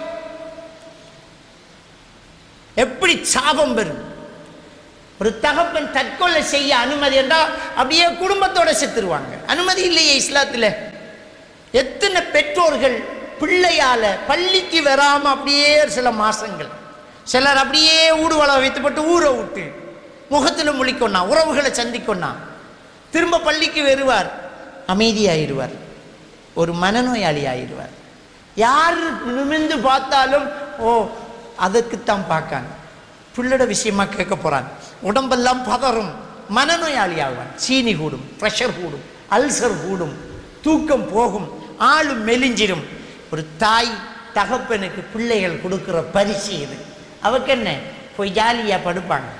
எப்படி சாபம் பெறும்? ஒரு தகப்பன் தற்கொலை செய்ய அனுமதி என்றால் அப்படியே குடும்பத்தோட செத்துருவாங்க. அனுமதி இல்லையே இஸ்லாத்தில். எத்தனை பெற்றோர்கள் பிள்ளையால பள்ளிக்கு வராம அப்படியே சில மாசங்கள், சிலர் அப்படியே ஊடுவள வைத்துப்பட்டு ஊரை விட்டு முகத்தில் முழிக்கொன்னா, உறவுகளை சந்திக்கொன்னா, திரும்ப பள்ளிக்கு வருவார், அமைதியாயிருவார், ஒரு மனநோயாளி ஆயிடுவார். யார் நிமிர்ந்து பார்த்தாலும் ஓ அதுக்குத்தான் பார்க்காங்க, பிள்ளோட விஷயமா கேட்க போறான், உடம்பெல்லாம் பதறும், மனநோயாளி ஆகுவான். சீனி கூடும், ப்ரெஷர் கூடும், அல்சர் கூடும், தூக்கம் போகும், ஆளும் மெலிஞ்சிடும். ஒரு தாய் தகப்பனுக்கு பிள்ளைகள் கொடுக்குற பரிசு இது. அவக்கு என்ன, போய் ஜாலியாக படுப்பாங்க,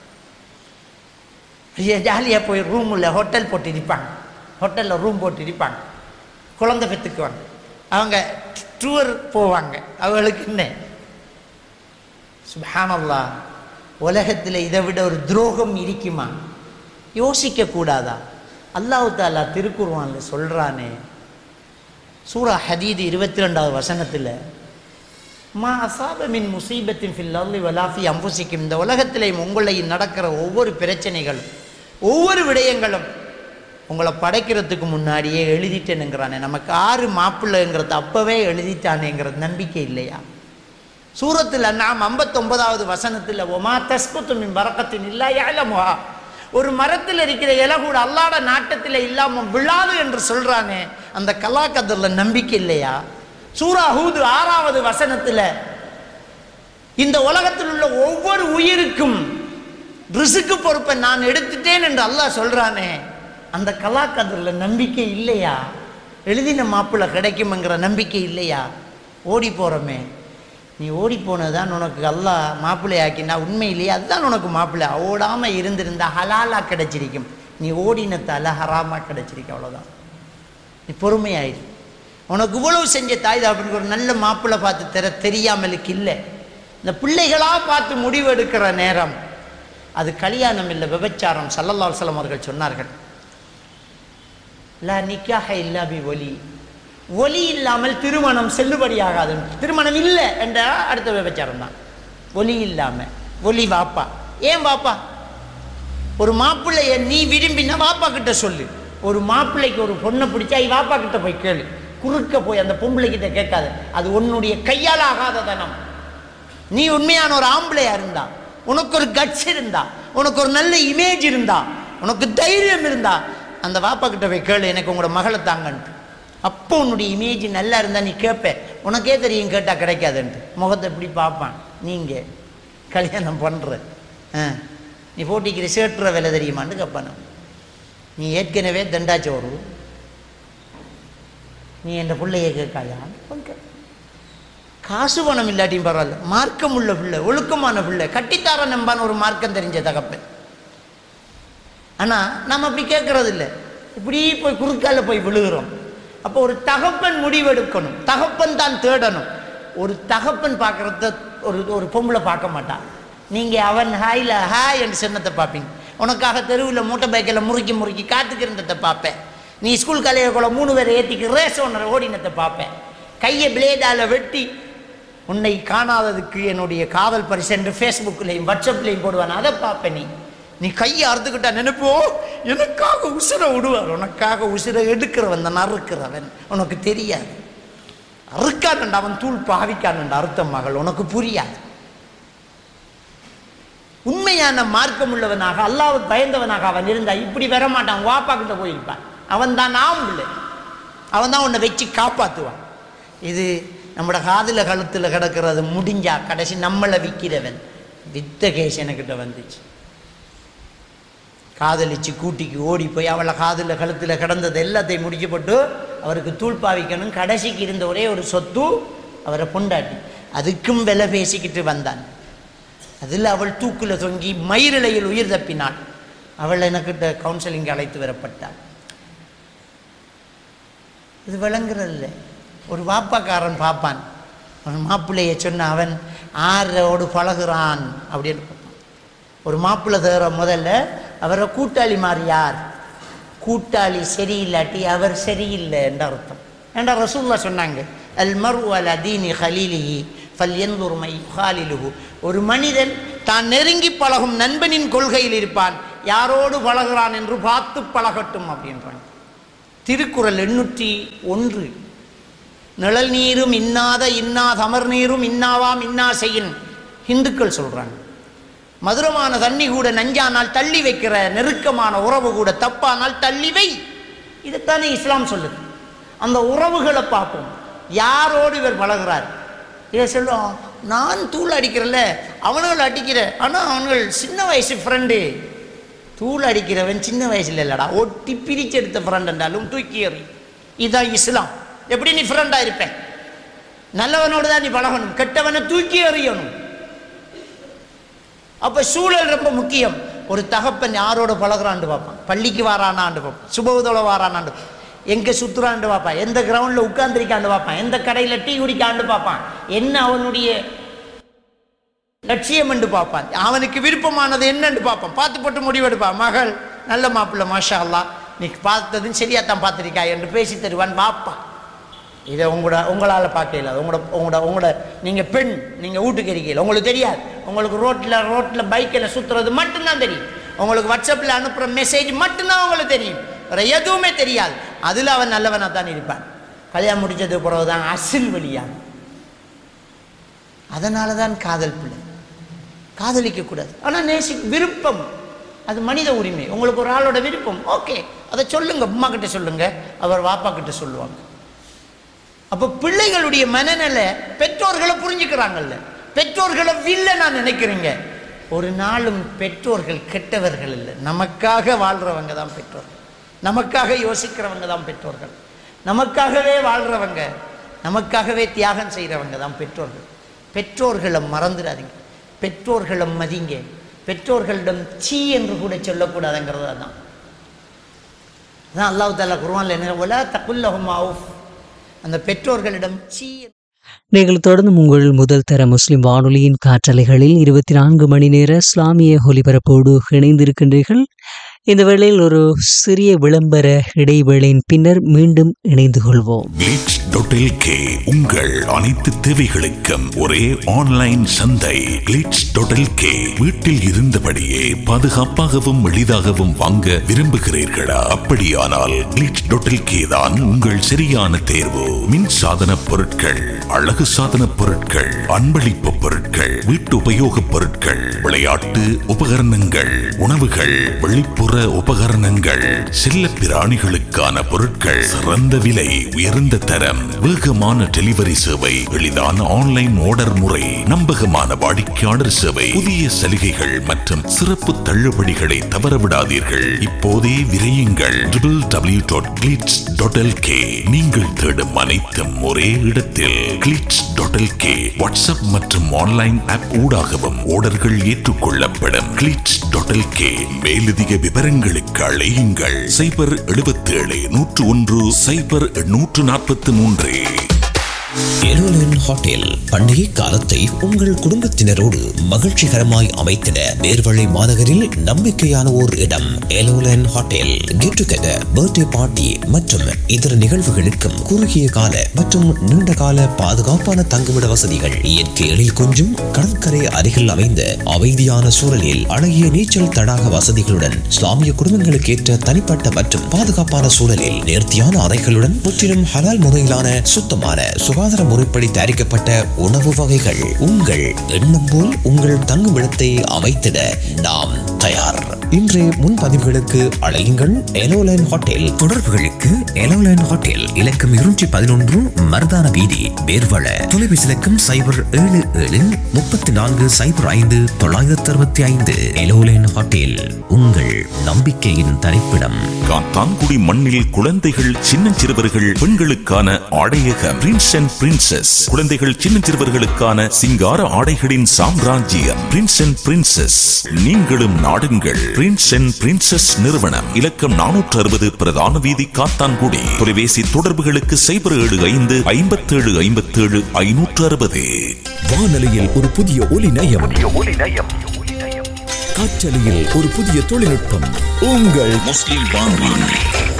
ஜாலியாக போய் ரூமில் ஹோட்டல் போட்டு இருப்பாங்க, ஹோட்டலில் ரூம் போட்டு இருப்பாங்க, குழந்தை பெற்றுக்குவாங்க, அவங்க டூர் போவாங்க. அவங்களுக்கு என்ன, சுப்ஹானல்லாஹ், உலகத்தில் இதை விட ஒரு துரோகம் இருக்குமா? யோசிக்க கூடாதா? அல்லாஹ் தஆலா திருக்குர்ஆன்ல சொல்றானே, சூரா ஹதீத் இருபத்தி ரெண்டாவது வசனத்தில், மா அஸாப மின் முஸீபத்தின் ஃபில் அர்லி வலா ஃபீ அன்ஃபுஸிக்கும், இந்த உலகத்திலேயும் உங்களையும் நடக்கிற ஒவ்வொரு பிரச்சனைகளும் ஒவ்வொரு விடயங்களும் உங்களை படைக்கிறதுக்கு முன்னாடியே எழுதிட்டேனுங்கிறானே. நமக்கு ஆறு மாப்பிள்ளைங்கிறது அப்பவே எழுதிட்டானேங்கிற நம்பிக்கை இல்லையா? சூரத்தில் நாம் ஐம்பத்தொன்பதாவது வசனத்தில், ஒமா தஸ்குத்து மின் பரக்கத்தின் இல்லா யஅலமுஹா, ஒரு மரத்தில் இருக்கிற இலை கூட அல்லாஹ்ட நாட்டத்தில் இல்லாமல் விழாது என்று சொல்றானே, அந்த கலாக்கதில் நம்பிக்கை இல்லையா? சூரா ஹூத் ஆறாவது வசனத்தில், இந்த உலகத்தில் உள்ள ஒவ்வொரு உயிருக்கும் ரிசுக்கு பொறுப்பை நான் எடுத்துட்டேன் என்று அல்லாஹ் சொல்றானே, அந்த கலாக்கதில் நம்பிக்கை இல்லையா? எழுதின மாப்பிள்ளை கிடைக்கும்ங்கிற நம்பிக்கை இல்லையா? ஓடி போறோமே, நீ ஓடி போனதான் உனக்கு அல்லாஹ் மாப்பிள்ளை ஆக்கினா உண்மையிலேயே அதுதான் உனக்கு மாப்பிள்ளை. ஓடாமல் இருந்திருந்தா ஹலாலா கிடைச்சிருக்கும், நீ ஓடினத்தால ஹராமா கிடைச்சிருக்க, அவ்வளோதான். நீ பொறுமையாயிரு. உனக்கு இவ்வளவு செஞ்ச தாய் தகப்பனுக்கு ஒரு நல்ல மாப்பிள்ளை பார்த்து தர தெரியாமலுக்கு இல்லை. இந்த பிள்ளைகளாக பார்த்து முடிவு எடுக்கிற நேரம் அது கல்யாணம் இல்லை, விபச்சாரம். ஸல்லல்லாஹு அலைஹி வஸல்லம் அவர்கள் சொன்னார்கள், லா நிக்காஹ இல்லா பி வலி, ஒலி இல்லாமல் திருமணம் செல்லுபடியாகாது. திருமணம் இல்லை என்ற அடுத்த விபச்சாரம் தான். ஒலி இல்லாமல், ஒலி வாப்பா. ஏன் வாப்பா? ஒரு மாப்பிள்ளைய நீ விரும்பினா வாப்பா கிட்ட சொல்லு. ஒரு மாப்பிள்ளைக்கு ஒரு பொண்ணை பிடிச்சா வாப்பா கிட்ட போய் கேளு, குறுக்க போய் அந்த பொம்பளை கிட்ட கேட்காது. அது உன்னுடைய கையால் ஆகாத தனம். நீ உண்மையான ஒரு ஆம்பளையா இருந்தா உனக்கு ஒரு கட்ஸ் இருந்தா, உனக்கு ஒரு நல்ல இமேஜ் இருந்தா, உனக்கு தைரியம் இருந்தா அந்த வாப்பா கிட்ட போய் கேளு, எனக்கு உங்களோட மகளை தாங்கன்ட்டு. அப்போ உன்னுடைய இமேஜ் நல்லா இருந்தா நீ கேட்ப, உனக்கே தெரியும் கேட்டா கிடைக்காதுன்ட்டு. முகத்தை எப்படி பார்ப்பான், நீங்க கல்யாணம் பண்ற நீ போட்டிக்கிற சேட்டுற வேலை தெரியுமான்னு கேட்பான். நீ ஏற்கனவே தண்டாச்சோறு, நீ என் பிள்ளைய கேட்காயா? காசு பணம் இல்லாட்டியும் பரவாயில்ல, மார்க்கம் உள்ள பிள்ளை, ஒழுக்கமான பிள்ளை, கட்டித்தார நம்பான ஒரு மார்க்கம் தெரிஞ்ச தகப்பன். ஆனால் நம்ம அப்படி கேட்கறது இல்லை, இப்படி போய் குறுக்கால போய் விழுகிறோம். அப்போ ஒரு தகப்பன் முடிவெடுக்கணும், தகப்பன் தான் தேடணும். ஒரு தகப்பன் பார்க்கறத ஒரு ஒரு பொம்பளை பார்க்க மாட்டான். நீங்கள் அவன் ஹாயில் ஹாய் என்று சின்னத்தை பார்ப்பீங்க. உனக்காக தெருவில் மூட்டை பைக்கில் முறுக்கி முறுக்கி காத்துக்கிறத பார்ப்பேன். நீ ஸ்கூல் காலையில் மூணு பேரை ஏற்றிக்கு ரேஸ் ஒன்றரை ஓடினத்தை பார்ப்பேன். கையை பிளேடால் வெட்டி உன்னை காணாததுக்கு என்னுடைய காதல் பரிசு என்று ஃபேஸ்புக்லையும் வாட்ஸ்அப்லையும் போடுவான், அதை பார்ப்பேன். நீ நீ கையை அறுத்துக்கிட்டா நினைப்போ எனக்காக உசிரை விடுவார். உனக்காக உசிரை எடுக்கிறவன் தான் அறுக்கிறவன், உனக்கு தெரியாது. அறுக்கானண்டா அவன் தூள் பாவிக்கானண்டா அறுத்த மகள், உனக்கு புரியாது. உண்மையான மார்க்கம் உள்ளவனாக அல்லாஹ்வை பயந்தவனாக அவன் இருந்தா இப்படி வர மாட்டான். வாப்பா கிட்ட போயிருப்பான், அவன் தான் ஆம்பளை, அவன் தான் உன்னை வச்சு காப்பாற்றுவான். இது நம்மளோட காதில் கழுத்தில் கிடக்கிறது முடிஞ்சா கடைசி நம்மளை விற்கிறவன் வித்த கேஸ் எனக்கிட்ட வந்துச்சு. காதலிச்சு கூட்டிக்கு ஓடி போய் அவளை காதில் கழுத்தில் கிடந்தது எல்லாத்தையும் முடிக்கப்பட்டு அவருக்கு தூள்பாவிக்கணும். கடைசிக்கு இருந்த ஒரே ஒரு சொத்து அவரை பொண்டாட்டி, அதுக்கும் விலை பேசிக்கிட்டு வந்தான். அதில் அவள் தூக்கில் தொங்கி மயிரிழையில் உயிர் தப்பினாள். அவள் எனக்கிட்ட கவுன்சிலிங் அழைத்து வரப்பட்டாள். இது விளங்குறதில்ல. ஒரு வாப்பாக்காரன் பார்ப்பான், அவன் மாப்பிள்ளையை சொன்ன அவன் ஆரோடு பழகுறான் அப்படின்னு பார்ப்பான். ஒரு மாப்பிள்ளை தேற முதல்ல அவரை கூட்டாளி மாறி யார், கூட்டாளி சரியில்லாட்டி அவர் சரியில்லை என்ற அர்த்தம். ஏண்டா ரசூலுல்லாஹ் சொன்னாங்க, அல் மர்உ அலா தீனி ஹலீலிஹி ஃபல்யன்துர் மை யுகாலிலுஹு. ஒரு மனிதன் தான் நெருங்கி பழகும் நண்பனின் கொள்கையில் இருப்பான், யாரோடு பழகிறான் என்று பார்த்து பழகட்டும் அப்படின்றான். திருக்குறள் எண்ணூற்றி ஒன்று. நிழல் நீரும் இன்னாத இன்னா தமர் நீரும் இன்னாவாம் இன்னா செய்யின் ஹிந்துக்கள் சொல்றாங்க. மதுரமான தண்ணி கூட நஞ்சானால் தள்ளி வைக்கிற நெருக்கமான உறவு கூட தப்பானால் தள்ளி வை. இதைத்தானே இஸ்லாம் சொல்லுது. அந்த உறவுகளை பார்ப்போம், யாரோடு இவர் பழகிறார். இதை சொல்லுவோம், நான் தூள் அடிக்கிறல்ல அவனுகள் அடிக்கிற, ஆனால் அவனுகள் சின்ன வயசு ஃப்ரெண்டு. தூள் அடிக்கிறவன் சின்ன வயசுல இல்லடா, ஒட்டி பிரிச்சு எடுத்த ஃப்ரெண்ட் என்றாலும் தூக்கி எறி. இதுதான் இஸ்லாம். எப்படி நீ ஃப்ரெண்டா இருப்பேன்? நல்லவனோடு தான் நீ பழகணும், கெட்டவனை தூக்கி எறியணும். அப்ப சூழல் ரொம்ப முக்கியம். ஒரு தகப்பன் யாரோட பழகிறான்னு பார்ப்பான், பள்ளிக்கு வாரானான்னு பார்ப்பான், சுபவதோட வாரானான்னு பார்ப்பான், எங்க சுத்துறான்னு பார்ப்பான், எந்த கிரவுண்ட்ல உட்கார்ந்திருக்கான்னு பார்ப்பான், எந்த கடையில டீ குடிக்கான்னு பார்ப்பான், என்ன அவனுடைய லட்சியம் என்று பார்ப்பான், அவனுக்கு விருப்பமானது என்னன்னு பார்ப்பான். பார்த்து போட்டு முடிவெடுப்பான். மகள் நல்ல மாப்பிள்ளை மாஷா அல்லாஹ், நீ பார்த்ததும் சரியாத்தான் பார்த்துருக்கா என்று பேசி தருவான் பார்ப்பான். இதை உங்களோட உங்களால் பார்க்க இல்லாது. உங்களோட உங்களோட உங்களோட நீங்கள் பெண், நீங்கள் வீட்டுக்கு இருக்கீங்க, உங்களுக்கு தெரியாது. உங்களுக்கு ரோட்டில் ரோட்டில் பைக்கில் சுற்றுறது மட்டும்தான் தெரியும். உங்களுக்கு வாட்ஸ்அப்பில் அனுப்புகிற மெசேஜ் மட்டும்தான் உங்களுக்கு தெரியும், வேறு எதுவுமே தெரியாது. அதில் அவன் நல்லவனாக தான் இருப்பான். கல்யாணம் முடித்தது பிறகு தான் அசில் வழியாக. அதனால தான் காதல் பிள்ளை. காதலிக்கக்கூடாது, ஆனால் நேசி விருப்பம், அது மனித உரிமை. உங்களுக்கு ஒரு ஆளோட விருப்பம், ஓகே, அதை சொல்லுங்க, அம்மா கிட்ட சொல்லுங்க, அவர் வாப்பா கிட்ட சொல்லுவாங்க. அப்போ பிள்ளைகளுடைய மனநிலை பெற்றோர்களை புரிஞ்சுக்கிறாங்கல்ல. பெற்றோர்களை வில்லனா நினைக்கிறீங்க. ஒரு நாளும் பெற்றோர்கள் கெட்டவர்கள் இல்லை. நமக்காக வாழ்றவங்க தான் பெற்றோர்கள், நமக்காக யோசிக்கிறவங்க தான் பெற்றோர்கள், நமக்காகவே வாழ்றவங்க, நமக்காகவே தியாகம் செய்கிறவங்க தான் பெற்றோர்கள். பெற்றோர்களை மறந்துடாதீங்க, பெற்றோர்களை மதிங்க. பெற்றோர்களிடம் சீ என்று கூட சொல்லக்கூடாதுங்கிறது தான். அதான் அல்லாஹ் தஆலா குர்ஆன்ல என்ன, வலா தகுல்லஹும் அவுஃப், அந்த பெற்றோர்களிடம் சீ. நீங்கள் தொடர்ந்து உங்கள் முதல் தர முஸ்லிம் வானொலியின் காற்றலைகளில் இருபத்தி நான்கு மணி நேர இஸ்லாமிய ஒலிபரப்போடு இணைந்திருக்கின்றீர்கள். இந்த வேளையில் ஒரு சிறிய விளம்பர இடைவேளையின் பின்னர் மீண்டும் இணைந்து கொள்வோம். Dot LK. உங்கள் அனைத்து தேவைகளுக்கும் ஒரே ஆன்லைன் சந்தை கிளிட்ஸ் டாட் எல்கே. வீட்டில் இருந்தபடியே பாதுகாப்பாகவும் எளிதாகவும் வாங்க விரும்புகிறீர்களா? அப்படியானால் கிளிட்ஸ் டாட் எல்கே தான் உங்கள் சரியான தேர்வு. மின் சாதன பொருட்கள், அழகு சாதன பொருட்கள், அன்பளிப்பு பொருட்கள், வீட்டு உபயோக பொருட்கள், விளையாட்டு உபகரணங்கள், உணவுகள், வெளிப்புற உபகரணங்கள், செல்ல பிராணிகளுக்கான பொருட்கள், சிறந்த விலை, உயர்ந்த தரம், வேகமான டெலிவரி சேவை, எளிதான ஆன்லைன் ஆர்டர் முறை, நம்பகமான வாடிக்கையாளர் சேவை, புதிய சலுகைகள் மற்றும் சிறப்பு தள்ளுபடிகளை தவறவிடாதீர்கள். இப்போதே விரையுங்கள் W W W dot glitz dot LK. நீங்கள் தேடும் அனைத்தும் ஒரே இடத்தில் கிளிட்ஸ் டாட் எல்கே. வாட்ஸ்அப் மற்றும் ஆன்லைன் ஆப் ஊடாகவும் ஆர்டர்கள் ஏற்றுக்கொள்ளப்படும். Glitz dot LK. மேலதிக விவரங்களுக்கு அழையுங்கள் சைபர் எழுபத்தி ஏழு நூற்று ஒன்று சைபர் நூற்று நாற்பத்தி மூன்று. எலோலன் ஹோட்டல் பண்டிகை காலத்தை உங்கள் குடும்பத்தினரோடு மகிழ்ச்சிகரமாய் அமைத்திட நேர்வழி மாநகரில் நம்பிக்கையான ஓர் இடம் எலோலன் hotel. Get together, birthday party மற்றும் இதர நிகழ்வுகளுக்கும் குறுகிய கால மற்றும் நீண்ட கால பாதுகாப்பான தங்குமிட வசதிகள், இயற்கை எழில் கொஞ்சம் கடற்கரை அருகில் அமைந்த அமைதியான சூழலில் அழகிய நீச்சல் தடாக வசதிகளுடன், இஸ்லாமிய குடும்பங்களுக்கு ஏற்ற தனிப்பட்ட மற்றும் பாதுகாப்பான சூழலில் நேர்த்தியான அறைகளுடன், முற்றிலும் ஹலால் முறையிலான சுத்தமான சுகாதார முறைப்படி தயாரிக்கப்பட்ட உணவு வகைகள். உங்கள் எண்ணம் போல் உங்கள் தங்குமிடத்தை அமைத்திட நாம் தயார். இன்றைய முன்பதிவுகளுக்கு அழையுங்கள் எலோலைன் ஹோட்டல். தொடர்புகளுக்கு எலோலைன் ஹோட்டல் இலக்கம் இருநூற்றி பதினொன்று மருதான வீதி, வேர்வள. தொலைபேசி இலக்கம் சைபர் ஏழு ஏழு முப்பத்தி நான்கு சைபர் ஐந்து தொள்ளாயிரத்தி அறுபத்தி ஐந்து. எலோலைன் ஹோட்டல், உங்கள் நம்பிக்கையின் தரிப்பிடம். காத்தான்குடி மண்ணில் குழந்தைகள், சின்னஞ்சிறுவர்கள், பெண்களுக்கான ஆடையகம் பிரின்ஸ் அண்ட் பிரின்சஸ். குழந்தைகள், சின்னஞ்சிறுவர்களுக்கான சிங்கார ஆடைகளின் சாம்ராஜ்யம் பிரின்ஸ் அண்ட் பிரின்சஸ். நீங்களும் நாடுங்கள் பிரின்ஸ் அண்ட் பிரின்சஸ் நிறுவனம். இலக்கம் நானூற்று அறுபது பிரதான வீதி, காத்தான்குடி. தொலைபேசி தொடர்புகளுக்கு சைபர் ஏழு ஐந்து ஐம்பத்தி ஏழு ஐம்பத்தி ஏழு ஐநூற்று அறுபது. வானொலியில் ஒரு புதிய ஒலி நயம், காற்றலையில் ஒரு புதிய தொழில்நுட்பம். உங்கள் முஸ்லிம் வானொலி.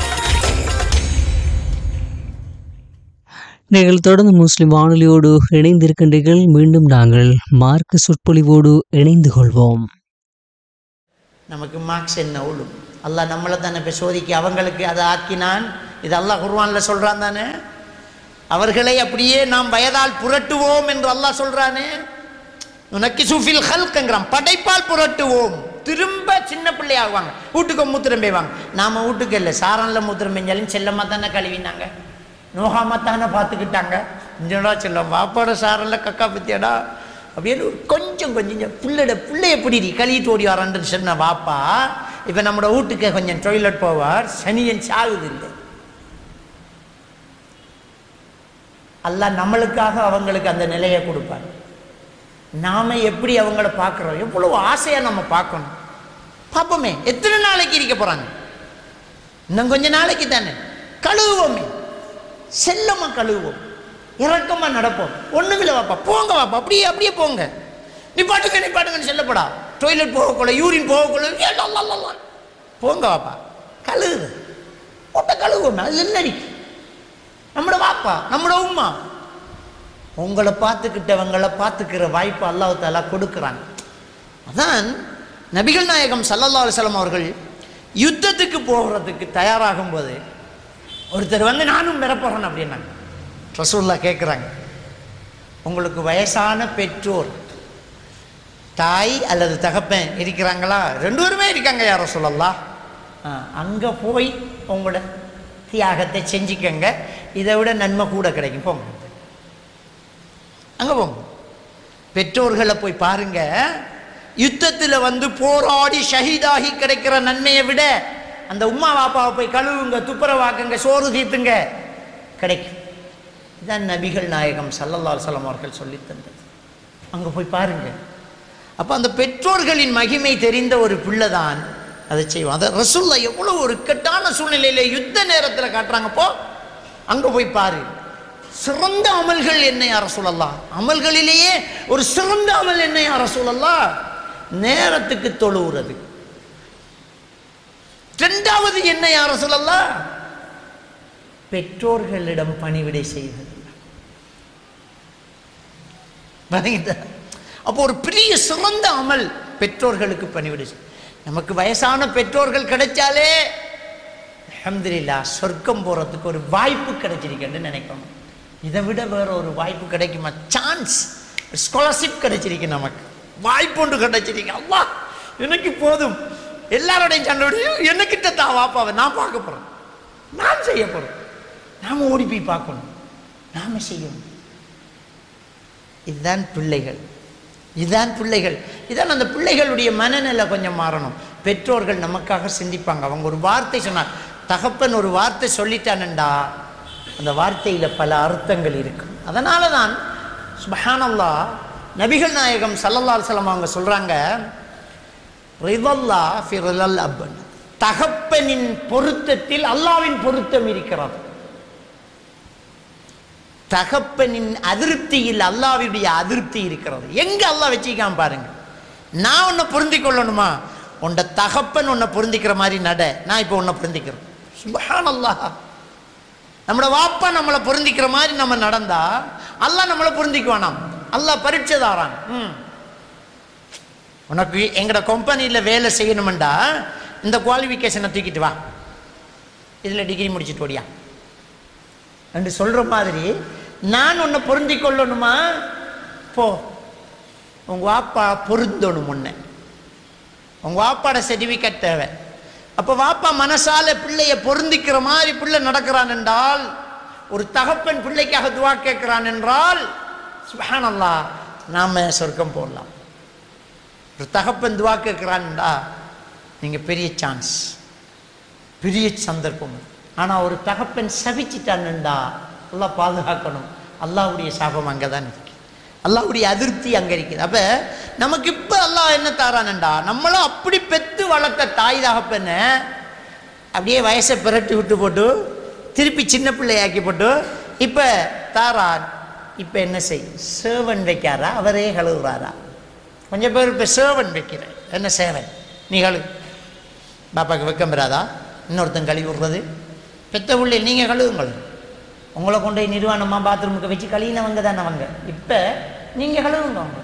நீங்கள் தொடர்ந்து முஸ்லிம் வானொலியோடு இணைந்திருக்கின்றீர்கள். மீண்டும் நாங்கள் மார்க்க சொற்பொழிவோடு இணைந்து கொள்வோம். நமக்கு மார்க்ஸ் என்ன ஓடும்? அல்லாஹ் நம்மளை தானே இப்போ சோதிக்க அவங்களுக்கு அதை ஆக்கினான். இது அல்லாஹ் குர்ஆன்ல சொல்கிறான் தானே. அவர்களை அப்படியே நாம் வயதால் புரட்டுவோம் என்று அல்லாஹ் சொல்கிறானே. உனக்கு சுஃபில் ஹல்க்ங்கிறான், படைப்பால் புரட்டுவோம். திரும்ப சின்ன பிள்ளையாகுவாங்க, வீட்டுக்கு மூத்திரம் பெய்வாங்க. நாம் வீட்டுக்கு இல்லை, சாரனில் மூத்திரம் பெஞ்சாலும் செல்லமாக தானே கழுவினாங்க, நோகாமல் தானே பார்த்துக்கிட்டாங்க. இஞ்சடா செல்லம் வாப்பாட சாரனில் கக்கா பத்தியாடா அப்படின்னு ஒரு கொஞ்சம் கொஞ்சம் பிள்ளைட பிள்ளை எப்படி கழுவிட்டு ஓடி வரான்னு சொன்ன வாப்பா. இப்போ நம்மளோட வீட்டுக்கு கொஞ்சம் டாய்லெட் போவார், சனியன் சாகுது இல்லை. அல்லாஹ் நம்மளுக்காக அவங்களுக்கு அந்த நிலையை கொடுப்பார். நாம் எப்படி அவங்கள பார்க்குறோம், எவ்வளோ ஆசையாக நம்ம பார்க்கணும். பார்ப்போமே எத்தனை நாளைக்கு இருக்க போகிறாங்க, இன்னும் கொஞ்ச நாளைக்கு தானே. கழுவுவோமே, செல்லமாக கழுவுவோம், இறக்கமாக நடப்போம். ஒன்றுமில்லை வாப்பா, போங்க வாப்பா, அப்படியே அப்படியே போங்க, நிப்பாட்டுங்க நிப்பாட்டுங்கன்னு செல்லப்படா. டாய்லெட் போகக்கூட, யூரின் போகக்கூட, போங்க வாப்பா, கழுவுது போட்ட கழுவுவோமே. அது என்னடி நம்மளோட வாப்பா, நம்மளோட உம்மா. உங்களை பார்த்துக்கிட்டவங்களை பார்த்துக்கிற வாய்ப்பு அல்லாஹ் தஆலா கொடுக்குறாங்க. அதான் நபிகள் நாயகம் ஸல்லல்லாஹு அலைஹி வஸல்லம் அவர்கள் யுத்தத்துக்கு போகிறதுக்கு தயாராகும் போது ஒருத்தர் வந்து நானும் பெறப்போகிறேன் அப்படின்னாங்க. ரசூலுல்லாஹ் கேட்குறாங்க, உங்களுக்கு வயசான பெற்றோர், தாய் அல்லது தகப்பன் இருக்கிறாங்களா? ரெண்டு பேருமே இருக்காங்க யா ரசூலல்லாஹ். அங்கே போய் உங்களோட தியாகத்தை செஞ்சுக்கங்க, இதை விட நன்மை கூட கிடைக்கும், போங்க அங்கே போங்க. பெற்றோர்களை போய் பாருங்க. யுத்தத்தில் வந்து போராடி ஷஹீதாகி கிடைக்கிற நன்மையை விட அந்த உம்மா வாப்பாவை போய் கழுவுங்க, துப்புரவாக்குங்க, சோறு தீர்த்துங்க, கிடைக்கும். இதுதான் நபிகள் நாயகம் ஸல்லல்லாஹு அலைஹி வஸல்லம் அவர்கள் சொல்லி தந்தது. அங்கே போய் பாருங்க. அப்போ அந்த பெற்றோர்களின் மகிமை தெரிந்த ஒரு பிள்ளை தான் அதை செய்வோம். அதை ரசூலுல்லாஹ் எவ்வளோ ஒரு இக்கட்டான சூழ்நிலையில யுத்த நேரத்தில் காட்டுறாங்க. போ அங்கே போய் பாரு. சிறந்த அமல்கள் என்ன யா ரசூலல்லாஹ்? அமல்களிலேயே ஒரு சிறந்த அமல் என்ன யா ரசூலல்லாஹ்? நேரத்துக்கு தொழுகிறது. ரெண்டாவது என்ன யா ரசூலல்லாஹ்? பெற்றோர்களிடம் பணிவிடை செய்வது. அப்போ ஒரு பெரிய சிறந்த அமல் பெற்றோர்களுக்கு பணிவிடை செய்ய. நமக்கு வயசான பெற்றோர்கள் கிடைச்சாலே அல்ஹம்துலில்லாஹ் சொர்க்கம் போறதுக்கு ஒரு வாய்ப்பு கிடைச்சிருக்குன்னு நினைக்கணும். இதை விட வேற ஒரு வாய்ப்பு கிடைக்குமா? சான்ஸ், ஸ்காலர்ஷிப் கிடைச்சிருக்கு, நமக்கு வாய்ப்பு ஒன்று கிடைச்சிருக்கு. அல்லாஹ் எனக்கு போதும், எல்லாரோடையும் சண்டையும் என்னக்கிட்ட தான் வாப்பாவை நான் பார்க்க போறேன், நான் செய்ய போறேன். நாம ஓடி போய் பார்க்கணும், நாம செய்யணும். இதுதான் பிள்ளைகள், இதுதான் பிள்ளைகள். இதான் அந்த பிள்ளைகளுடைய மனநிலை கொஞ்சம் மாறணும். பெற்றோர்கள் நமக்காக சிந்திப்பாங்க. அவங்க ஒரு வார்த்தை சொன்னார், தகப்பன் ஒரு வார்த்தை சொல்லிட்டானண்டா அந்த வார்த்தையில பல அர்த்தங்கள் இருக்கும். அதனால தான் சுப்ஹானல்லாஹ் நபிகள் நாயகம் ஸல்லல்லாஹு அலைஹி வஸல்லம் அவங்க சொல்றாங்க, ரிதல்லா ஃபி ரிதல் அப், தகப்பனின் பொருத்தத்தில் அல்லாஹ்வின் பொருத்தம் இருக்கிறது. தகப்பனின் அதிருப்தியில் அல்லாஹ்வுடைய அதிருப்தி இருக்கிறது. எங்க அல்லாஹ் வச்சிக்காம பாருங்க. நான் உன்னை பொருந்திக் கொள்ளணுமா? உன்னை தகப்பன் உன்னை பொருந்திக்கிற மாதிரி நட, நான் இப்போ உன்னை பொருந்திக்கிறேன். சுப்ஹானல்லாஹ். நம்மளோட வாப்பா நம்மளை பொருந்திக்கிற மாதிரி நம்ம நடந்தா அல்லாஹ் நம்மளை பொருந்திக்குவானாம். அல்லாஹ் பரீட்சை தாரான். ம் உனக்கு எங்கட கம்பெனியில் வேலை செய்யணுமெண்டா இந்த குவாலிஃபிகேஷனை தூக்கிட்டு வா, இதில் டிகிரி முடிச்சுட்டு ஓடியா என்று சொல்கிற மாதிரி நான் உன்னை பொருந்தி கொள்ளணுமா? போ, உங்கள் வாப்பா பொருந்தணும். முன்ன உங்கள் வாப்பாட சர்டிஃபிகேட் தேவை. அப்போ வாப்பா மனசால பிள்ளைய பொருந்திக்கிற மாதிரி பிள்ளை நடக்கிறான் என்றால், ஒரு தகப்பன் பிள்ளைக்காக துவா கேட்கிறான் என்றால், சுப்ஹானல்லாஹ், நாம சொர்க்கம் போடலாம். ஒரு தகப்பன் துவா கேட்கிறான்டா நீங்கள் பெரிய சான்ஸ், பெரிய சந்தர்ப்பம். ஆனால் ஒரு தகப்பன் சபிச்சிட்டான்டா அல்லாஹ் பாதுகாக்கணும். அல்லாஹ்வுடைய சாபம் அங்கே தான் இருக்கு, அல்லாஹ்வுடைய அதிருப்தி அங்கே இருக்குது. அப்போ நமக்கு இப்போ அல்லாஹ் என்ன தாரானண்டா, நம்மளும் அப்படி பெற்று வளர்த்த தாய் தகப்பன அப்படியே வயசை பிரட்டி விட்டு போட்டு திருப்பி சின்ன பிள்ளையாக்கி போட்டு இப்போ தாரான். இப்போ என்ன செய், சேவன் வைக்காரா, அவரே கழுவுறாரா? கொஞ்சம் பேர் இப்போ சேவன் வைக்கிற, என்ன சேவன் நீ கழு, பாப்பாவுக்கு வெக்கம் பெறாதா இன்னொருத்தன் கழுவி விடுறது? பெத்த பிள்ளை நீங்கள் கழுவுங்கள். உங்களை கொண்டு போய் நிர்வாணமாக பாத்ரூமுக்கு வச்சு கழுவினவங்க தானே அவங்க. இப்போ நீங்கள் கழுவுங்க. அவங்க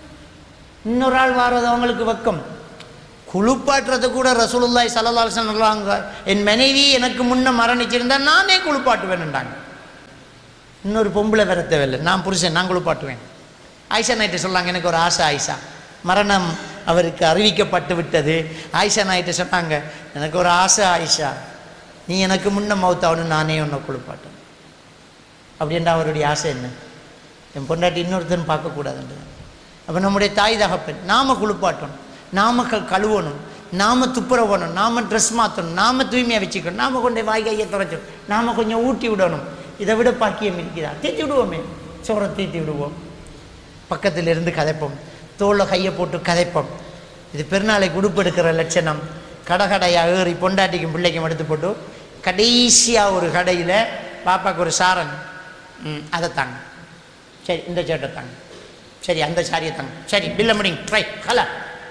இன்னொரு ஆள் வாரது அவங்களுக்கு வெக்கம். குளிப்பாட்டுறது கூட ரசூலுல்லாஹி ஸல்லல்லாஹு அலைஹி வஸல்லம் சொல்றாங்க, என் மனைவி எனக்கு முன்ன மரணிச்சிருந்தா நானே குளிப்பாட்டுவேன்னுட்டாங்க. இன்னொரு பொம்பளை வர தேவையில்லை, நான் புருஷன், நான் குளிப்பாட்டுவேன். ஆயிஷா நாயிட்ட சொன்னாங்க, எனக்கு ஒரு ஆசை ஆயிஷா, மரணம் அவருக்கு அறிவிக்கப்பட்டு விட்டது. ஆயிஷா நாயிட்ட சொன்னாங்க, எனக்கு ஒரு ஆசை ஆயிஷா, நீ எனக்கு முன்ன மௌத்தாவனு நானே உன்னை குளிப்பாட்டேன். அப்படின்ற அவருடைய ஆசை என்ன? என் பொண்டாட்டி இன்னொருத்தன் பார்க்கக்கூடாதுன்றது. அப்போ நம்முடைய தாய் தகப்பன் நாம குளிப்பாட்டணும், நாம க கழுவணும், நாம துப்புரவணும், நாம ட்ரெஸ் மாற்றணும், நாம தூய்மையாக வச்சுக்கணும், நாம கொண்டு வாய் கையை துடைச்சணும், நாம கொஞ்சம் ஊட்டி விடணும். இதை விட பாக்கியம் இருக்கிறா? தேத்தி விடுவோமே, சோறை தேத்தி விடுவோம், பக்கத்தில் இருந்து கதைப்போம், தோளில் கையை போட்டு கதைப்போம். இது பெருநாளைக்கு உடுப்பெடுக்கிற லட்சணம். கடை கடையாக ஏறி பொண்டாட்டிக்கும் பிள்ளைக்கும் எடுத்து போட்டு கடைசியாக ஒரு கடையில் பாப்பாவுக்கு ஒரு சாரன், ம் அதை தாங்க, சரி இந்த சேட்டை தாங்க, சரி அந்த சாரியை தாங்க, சரி பில்ல முடிங்க, ட்ரை கலா.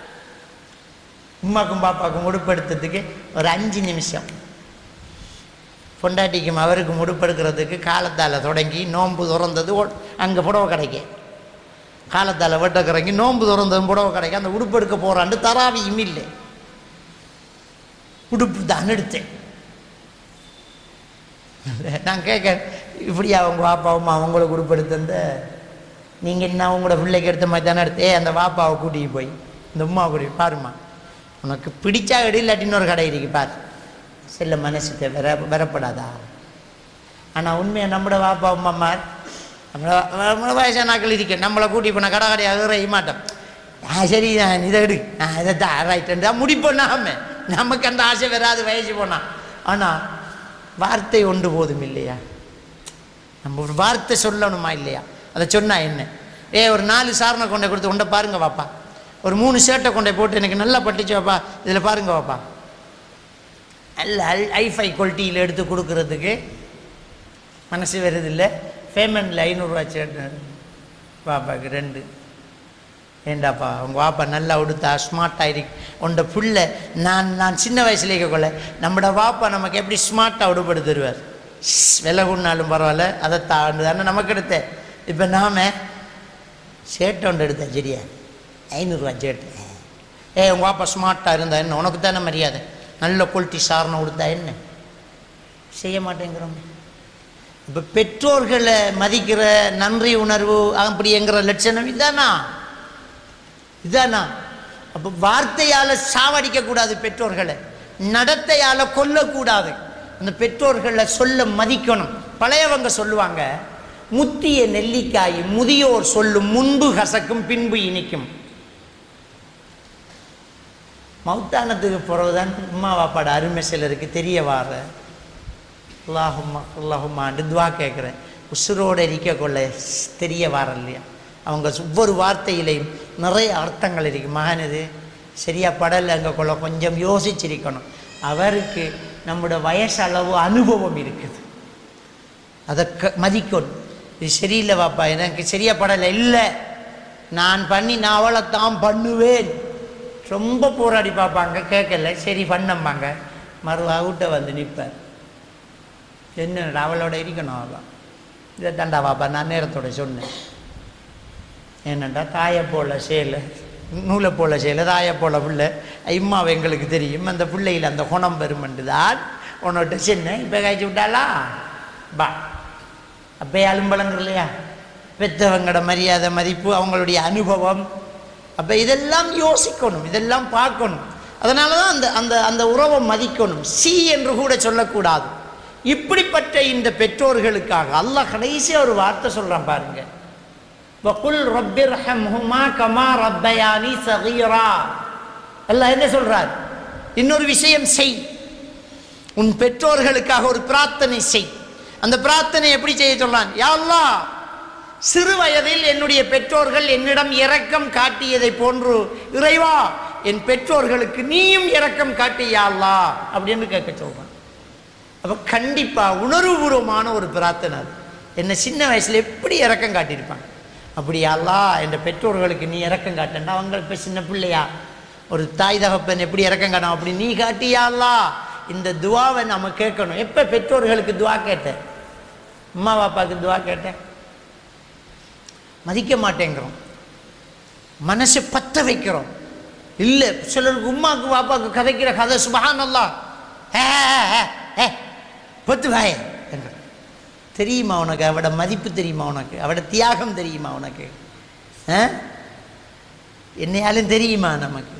உமாக்கும் பாப்பாவுக்கும் உடுப்படுத்துறதுக்கு ஒரு அஞ்சு நிமிஷம், பொண்டாட்டிக்கும் அவருக்கும் உடுப்படுக்கிறதுக்கு காலத்தால் தொடங்கி நோன்பு திறந்தது அங்கே புடவை கடைக்கு, காலத்தால் வெட்டக்கிறங்கி நோன்பு திறந்ததும் புடவை கடைக்கு, அந்த உடுப்பு எடுக்க போகிறாண்டு தராவியும் இல்லை, உடுப்பு தான் எடுத்தேன். நான் கேட்க, இப்படியா அவங்க வாப்பாவும் அவங்களுக்கு உடுப்படுத்த, நீங்கள் என்ன உங்களோட பிள்ளைக்கு எடுத்த மாதிரி தானே எடுத்து, ஏ அந்த வாப்பாவை கூட்டிகிட்டு போய் இந்த உமாவை கூட்டி பாருமா, உனக்கு பிடிச்சா எடு, இல்லாட்டி இன்னொரு கடை இருக்கு பாரு, செல்ல மனசுக்கு வர வரப்படாதா? ஆனால் உண்மையாக நம்மளோட வாப்பா அம்மா நம்மளோட நம்மளோட வயசானாக்கள் இருக்க, நம்மளை கூட்டி போனால் கடை கடையாக இறைய மாட்டோம். ஆ சரி நான் இதை எடு, நான் இதை தான் ரைட்டு தான் முடிப்போம். நாம நமக்கு அந்த ஆசை வராது வயசு போனால். ஆனால் வார்த்தை ஒன்று போதும் இல்லையா? நம்ம ஒரு வார்த்தை சொல்லணுமா இல்லையா? அதை சொன்னால் என்ன? ஏ ஒரு நாலு சாரணை கொண்டை கொடுத்து கொண்டை பாருங்க வாப்பா, ஒரு மூணு ஷர்ட்டை கொண்டை போட்டு எனக்கு நல்லா பட்டுச்சு வாப்பா, இதில் பாருங்க வாப்பா, நல்ல ஐஃபை குவாலிட்டியில் எடுத்து கொடுக்குறதுக்கு மனசு வருதில்லை. பேமெண்ட்டில் ஐநூறுரூவா ஷர்ட்டு பாப்பாவுக்கு ரெண்டு, ஏண்டாப்பா உங்கள் வாப்பா நல்லா உடுத்தா ஸ்மார்ட்டாக இருக்கு உண்ட புள்ள. நான் நான் சின்ன வயசுல இருக்கக்குள்ள நம்மளோட வாப்பா நமக்கு எப்படி ஸ்மார்ட்டாக உடுப்படு தருவார். விலை கொண்டாலும் பரவாயில்ல, அதை தாண்டு தானே நமக்கு எடுத்த. இப்போ நாம் சேட்டை ஒன்று எடுத்தேன், சரியா ஐநூறுரூவா சேட்டு. ஏ உங்கள் வாப்பா ஸ்மார்ட்டாக இருந்தா என்ன, உனக்கு தானே மரியாதை, நல்ல குவாலிட்டி சாரணம் கொடுத்தா என்ன, செய்ய மாட்டேங்கிறோம். இப்போ பெற்றோர்களை மதிக்கிற நன்றி உணர்வு அப்படிங்கிற லட்சணம் இதானா இதானா அப்போ வார்த்தையால் சாவடிக்கக்கூடாது, பெற்றோர்களை நடத்தையால் கொல்லக்கூடாது. அந்த பெற்றோர்களை சொல்ல மதிக்கணும். பழையவங்க சொல்லுவாங்க, முத்திய நெல்லிக்காய் முதியோர் சொல்லும் முன்பு கசக்கும் பின்பு இனிக்கும். மௌத்தானத்துக்கு பிறகுதான் அம்மா வாப்பாட அருமை சிலருக்கு தெரிய வார. அல்லாஹும்மா அல்லாஹும்மாண்டு துவா கேட்குறேன். உசுரோடு இருக்க கொள்ள தெரிய வார இல்லையா? அவங்க ஒவ்வொரு வார்த்தையிலையும் நிறைய அர்த்தங்கள் இருக்கு. மகன் இது சரியா படலை அங்கே கொள்ள கொஞ்சம் யோசிச்சிருக்கணும். அவருக்கு நம்முடைய வயசளவு அனுபவம் இருக்குது, அதை க மதிக்கணும். இது சரியில்லை வாப்பா, எனக்கு சரியா படலை, இல்லை நான் பண்ணி நான் அவளை தான் பண்ணுவேன். ரொம்ப போராடி பார்ப்பாங்க, கேட்கல, சரி பண்ணம்பாங்க. மறு அவுட்டை வந்து நிற்பார். என்னடா அவளோட இருக்கணும், அவள் இதை தாண்டா வாப்பா நான் நேரத்தோட சொன்னேன். என்னண்டா தாயை போல சேலை நூலை போல சேலை தாயை போல பிள்ளை இம்மாவை எங்களுக்கு தெரியும், அந்த பிள்ளையில் அந்த குணம் பெருமண்டு தான் உன்னோட சின்ன இப்போ காய்ச்சி விட்டாளா பா அப்போ அலும்பலங்க இல்லையா? பெற்றவங்களோட மரியாதை மதிப்பு அவங்களுடைய அனுபவம். அப்போ இதெல்லாம் யோசிக்கணும், இதெல்லாம் பார்க்கணும். அதனால தான் அந்த அந்த அந்த உறவை மதிக்கணும். சி என்று கூட சொல்லக்கூடாது. இப்படிப்பட்ட இந்த பெற்றோர்களுக்காக அல்லாஹ் கடைசி ஒரு வார்த்தை சொல்கிறான் பாருங்க, வகுல் ரப்பிர்ஹம்ஹுமா கமா ரப்பயானி சகீரா. அல்லாஹ் என்ன சொல்றார்? இன்னொரு விஷயம் செய், உன் பெற்றோர்களுக்காக ஒரு பிரார்த்தனை செய். அந்த பிரார்த்தனை எப்படி செய்ய சொல்றான்? யா அல்லாஹ், சிறு வயதில் என்னுடைய பெற்றோர்கள் என்னிடம் இரக்கம் காட்டியதை போன்று இறைவா என் பெற்றோர்களுக்கு நீயும் இரக்கம் காட்டி யா அல்லாஹ் அப்படின்னு கேட்க சொல்றான். அப்போ கண்டிப்பாக உணர்வுபூர்வமான ஒரு பிரார்த்தனை அது. என்னை சின்ன வயசில் எப்படி இரக்கம் காட்டியிருப்பாங்க, அப்படி அல்லாஹ் என் பெற்றோர்களுக்கு நீ இரக்கம் காட்டண்டா. அவங்க இப்போ சின்ன பிள்ளையா, ஒரு தாய் தகப்பன் எப்படி இரக்கம் காட்டும், அப்படி நீ காட்டியா அல்லாஹ். இந்த துவாவை நம்ம கேட்கணும். எப்போ பெற்றோர்களுக்கு துவா கேட்டேன், அம்மா பாப்பாவுக்கு துவா கேட்டேன், மதிக்க மாட்டேங்கிறோம், மனசை பற்ற வைக்கிறோம். இல்லை சிலருக்கு உம்மாவுக்கு பாப்பாவுக்கு கதைக்கிற கதை சுபஹானல்லாஹ் ஏ பொத்து வாய என்ற தெரியுமா உனக்கு? அவட மதிப்பு தெரியுமா உனக்கு? அவட தியாகம் தெரியுமா உனக்கு? என்னையாலும் தெரியுமா நமக்கு?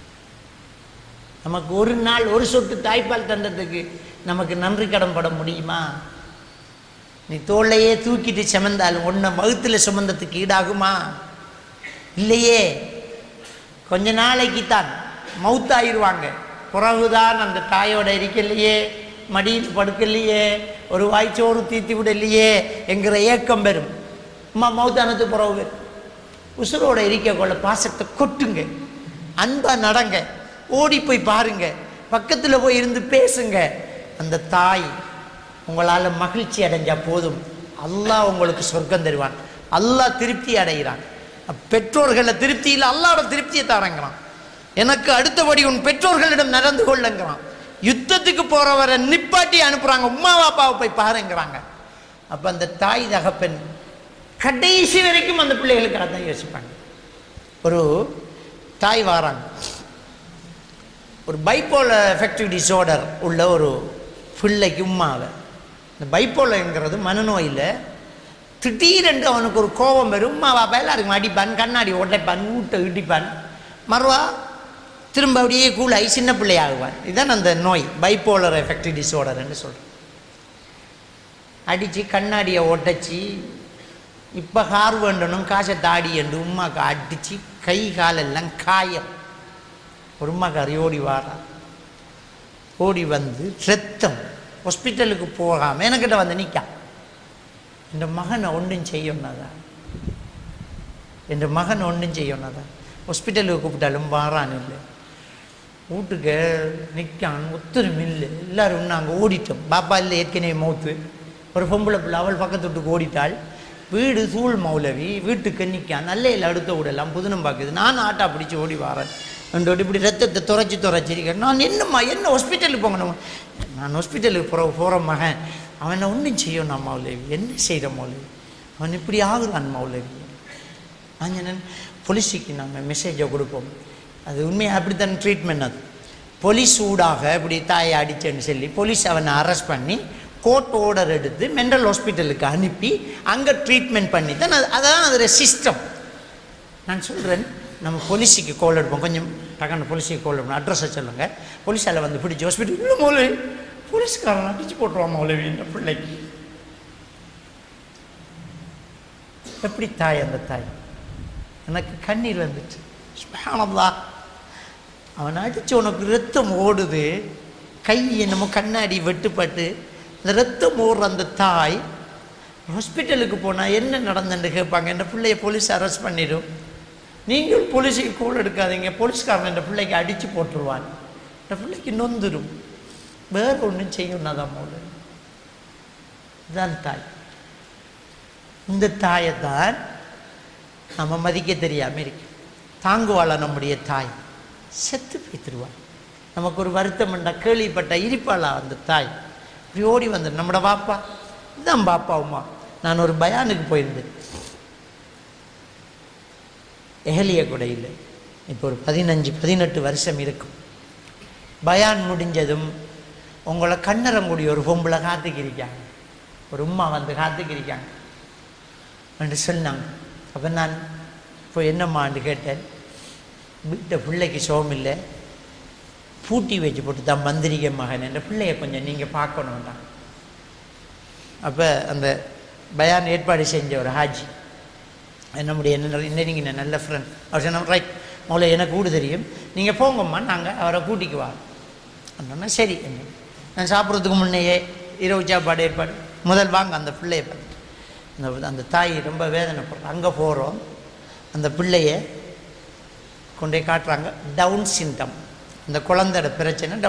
நமக்கு ஒரு நாள் ஒரு சொட்டு தாய்ப்பால் தந்ததுக்கு நமக்கு நன்றி கடன் பட முடியுமா? நீ தோளையே தூக்கிட்டு சுமந்தாலும் ஒன்றை வகுத்தில் சுமந்ததுக்கு ஈடாகுமா? இல்லையே. கொஞ்ச நாளைக்கு தான் மவுத்தாயிருவாங்க. பிறகுதான் அந்த தாயோட இருக்கலையே, மடியில் படுக்கலையே, ஒரு வாய்ச்சோறு தீத்தி விடலையே என்கிற ஏக்கம் பெறும். அம்மா மௌத்தானத்து பிறகு வரும். உசுரோட இருக்க கொள்ள பாசத்தை கொட்டுங்க, அன்பா நடங்க, ஓடி போய் பாருங்க, பக்கத்தில் போய் இருந்து பேசுங்க. அந்த தாய் உங்களால் மகிழ்ச்சி அடைஞ்சா போதும், அல்லாஹ் உங்களுக்கு சொர்க்கம் தருவான், அல்லாஹ் திருப்தி அடைகிறான். பெற்றோர்களை திருப்தி இல்லை, அல்லாஹோட திருப்தியை தாரங்கிறான். எனக்கு அடுத்தபடி உன் பெற்றோர்களிடம் நடந்து கொள்ளுங்கிறான். யுத்தத்துக்கு போறவரை நிப்பாட்டி அனுப்புறாங்க, உம்மா பாப்பாவை போய் பாருங்கிறாங்க. அப்ப அந்த தாய் தகப்பன் கடைசி வரைக்கும் அந்த பிள்ளைகளுக்காக தான் யோசிப்பாங்க. ஒரு தாய் வாராங்க, ஒரு பைப்போலர் எஃபெக்டிவ் டிஸார்டர் உள்ள ஒரு பிள்ளைக்கு உம்மாவை. இந்த பைப்போலர்ங்கிறது மனநோயில் திடீரென்று அவனுக்கு ஒரு கோபம் வரும். உம்மா பாப்பா எல்லாருக்கும் அடிப்பான், கண்ணாடி உடைப்பான், ஊட்ட இடிப்பான், மறுவா திரும்ப அப்படியே கூலாகி சின்ன பிள்ளையாகுவான். இதுதான் அந்த நோய், பைப்போலர் எஃபெக்டிவ் டிஸார்டர்ன்னு சொல்கிறேன். அடித்து கண்ணாடியை ஒட்டச்சி இப்போ கார் வேண்டணும் காசை தாடி என்று உம்மாக்கு அடித்து கை காலெல்லாம் காயம். ஒரு உம்மாக்காரி ஓடி வாரா, ஓடி வந்து ரத்தம், ஹாஸ்பிட்டலுக்கு போகாமல் எனக்கிட்ட வந்து நிற்கா. என் மகனை ஒன்றும் செய்யணுதான், என் மகன் ஒன்றும் செய்யணுதான். ஹாஸ்பிட்டலுக்கு கூப்பிட்டாலும் வாரான் இல்லை, வீட்டுக்கு நிற்கான், ஒத்தரும் இல்லை. எல்லோரும் நாங்கள் ஓடிட்டோம். பாப்பா இல்லை, ஏற்கனவே மௌத்து. ஒரு பொம்பளை பிள்ளை அவள் பக்கத்து வீட்டுக்கு ஓடிட்டாள். வீடு சூழ் மௌலவி, வீட்டுக்கு நிற்கான், நல்ல இல்லை அடுத்த வீடெல்லாம் புதுனம் பார்க்குது. நான் ஆட்டா பிடிச்சி ஓடி வாரேன், ரெண்டு இப்படி ரத்தத்தை துறைச்சி துறைச்சிருக்கேன். நான் என்னம்மா என்ன ஹாஸ்பிட்டலுக்கு போங்கணும், நான் ஹாஸ்பிட்டலுக்கு போகிற போகிற மகன் அவனை ஒன்றும் செய்யணும் மௌலவி, என்ன செய்கிற மௌலவி, அவன் இப்படி ஆகுறான் மௌலவி. ஆஞ்சனன் போலீஸுக்கு நாங்கள் மெசேஜை கொடுப்போம். அது உண்மையாக அப்படித்தான் ட்ரீட்மெண்ட். அது போலீஸ் ஊடாக இப்படி தாயை அடித்தேன்னு சொல்லி போலீஸ் அவனை அரெஸ்ட் பண்ணி கோர்ட் ஆர்டர் எடுத்து மென்டல் ஹாஸ்பிட்டலுக்கு அனுப்பி அங்கே ட்ரீட்மெண்ட் பண்ணி தான் அது. அதான் அதோட சிஸ்டம். நான் சொல்கிறேன், நம்ம போலீஸுக்கு கால் எடுப்போம், கொஞ்சம் டக்குன்னு போலீஸுக்கு கால் எடுப்போம், அட்ரஸை சொல்லுங்கள், போலீஸால் வந்து பிடிச்சி ஹாஸ்பிட்டல். இல்லை மௌலவி, போலீஸ்காரன் அடிச்சு போட்டுருவான் மௌலவி என்ற பிள்ளைக்கு. எப்படி தாய் அந்த தாய்? எனக்கு கண்ணீர் வந்துச்சு. சுப்ஹானல்லாஹ், அவன் அடித்து உனக்கு ரத்தம் ஓடுது, கை என்னமோ கண்ணாடி வெட்டுப்பட்டு இந்த ரத்தம் ஓடுற அந்த தாய் ஹாஸ்பிட்டலுக்கு போனால் என்ன நடந்துன்னு கேட்பாங்க. என் பிள்ளைய போலீஸ் அரெஸ்ட் பண்ணிடும். நீங்கள் போலீஸுக்கு கோல் எடுக்காதீங்க, போலீஸ்காரன் என் பிள்ளைக்கு அடித்து போட்டுருவான். என் பிள்ளைக்கு நொந்துடும், வேறு ஒன்றும் செய்யணும்னா தான் போல. இதுதான் தாய். இந்த தாயை தான் நம்ம மதிக்க தெரியாமல் இருக்கு. தாங்குவாள நம்முடைய தாய் செத்து போய்த்துருவாள். நமக்கு ஒரு வருத்தம் உண்டா, கேள்விப்பட்ட இருப்பாளா அந்த தாய் இப்படி ஓடி வந்து நம்மட பாப்பா. இதுதான் பாப்பாவுமா. நான் ஒரு பயானுக்கு போயிருந்தேன் எஹலிய குடையில். இப்போ ஒரு பதினஞ்சு பதினெட்டு வருஷம் இருக்கும். பயான் முடிஞ்சதும் உங்களை கண்ணரங்குடி ஒரு பொம்பளை காத்துக்கிறிக்காங்க, ஒரு உம்மா வந்து காத்துக்கிறிக்காங்க என்று சொன்னாங்க. அப்போ நான் இப்போ என்னம்மான்னு கேட்டேன். வீட்டை பிள்ளைக்கு சோகம் இல்லை, பூட்டி வச்சு போட்டு தான் மந்திரிக்க மகன், என்ற பிள்ளைய கொஞ்சம் நீங்கள் பார்க்கணும்டா. அப்போ அந்த பயான் ஏற்பாடு செஞ்ச ஒரு ஹாஜி நம்முடைய என்ன இன்னைக்கு நல்ல ஃப்ரெண்ட், அவர் சொன்ன ரைட் மௌலை எனக்கு கூடு தெரியும், நீங்கள் போங்கம்மா, நாங்கள் அவரை கூட்டிக்குவார் அப்படின்னா சரி. நான் சாப்பிட்றதுக்கு முன்னையே இரவு சாப்பாடு ஏற்பாடு, முதல் வாங்க அந்த பிள்ளையை பார்த்துட்டு. அந்த அந்த தாய் ரொம்ப வேதனைப்படுறோம். அங்கே போகிறோம், அந்த பிள்ளைய கொண்டே காட்டுறாங்க. டவுன் சிண்டம், அந்த குழந்தையோட பிரச்சனை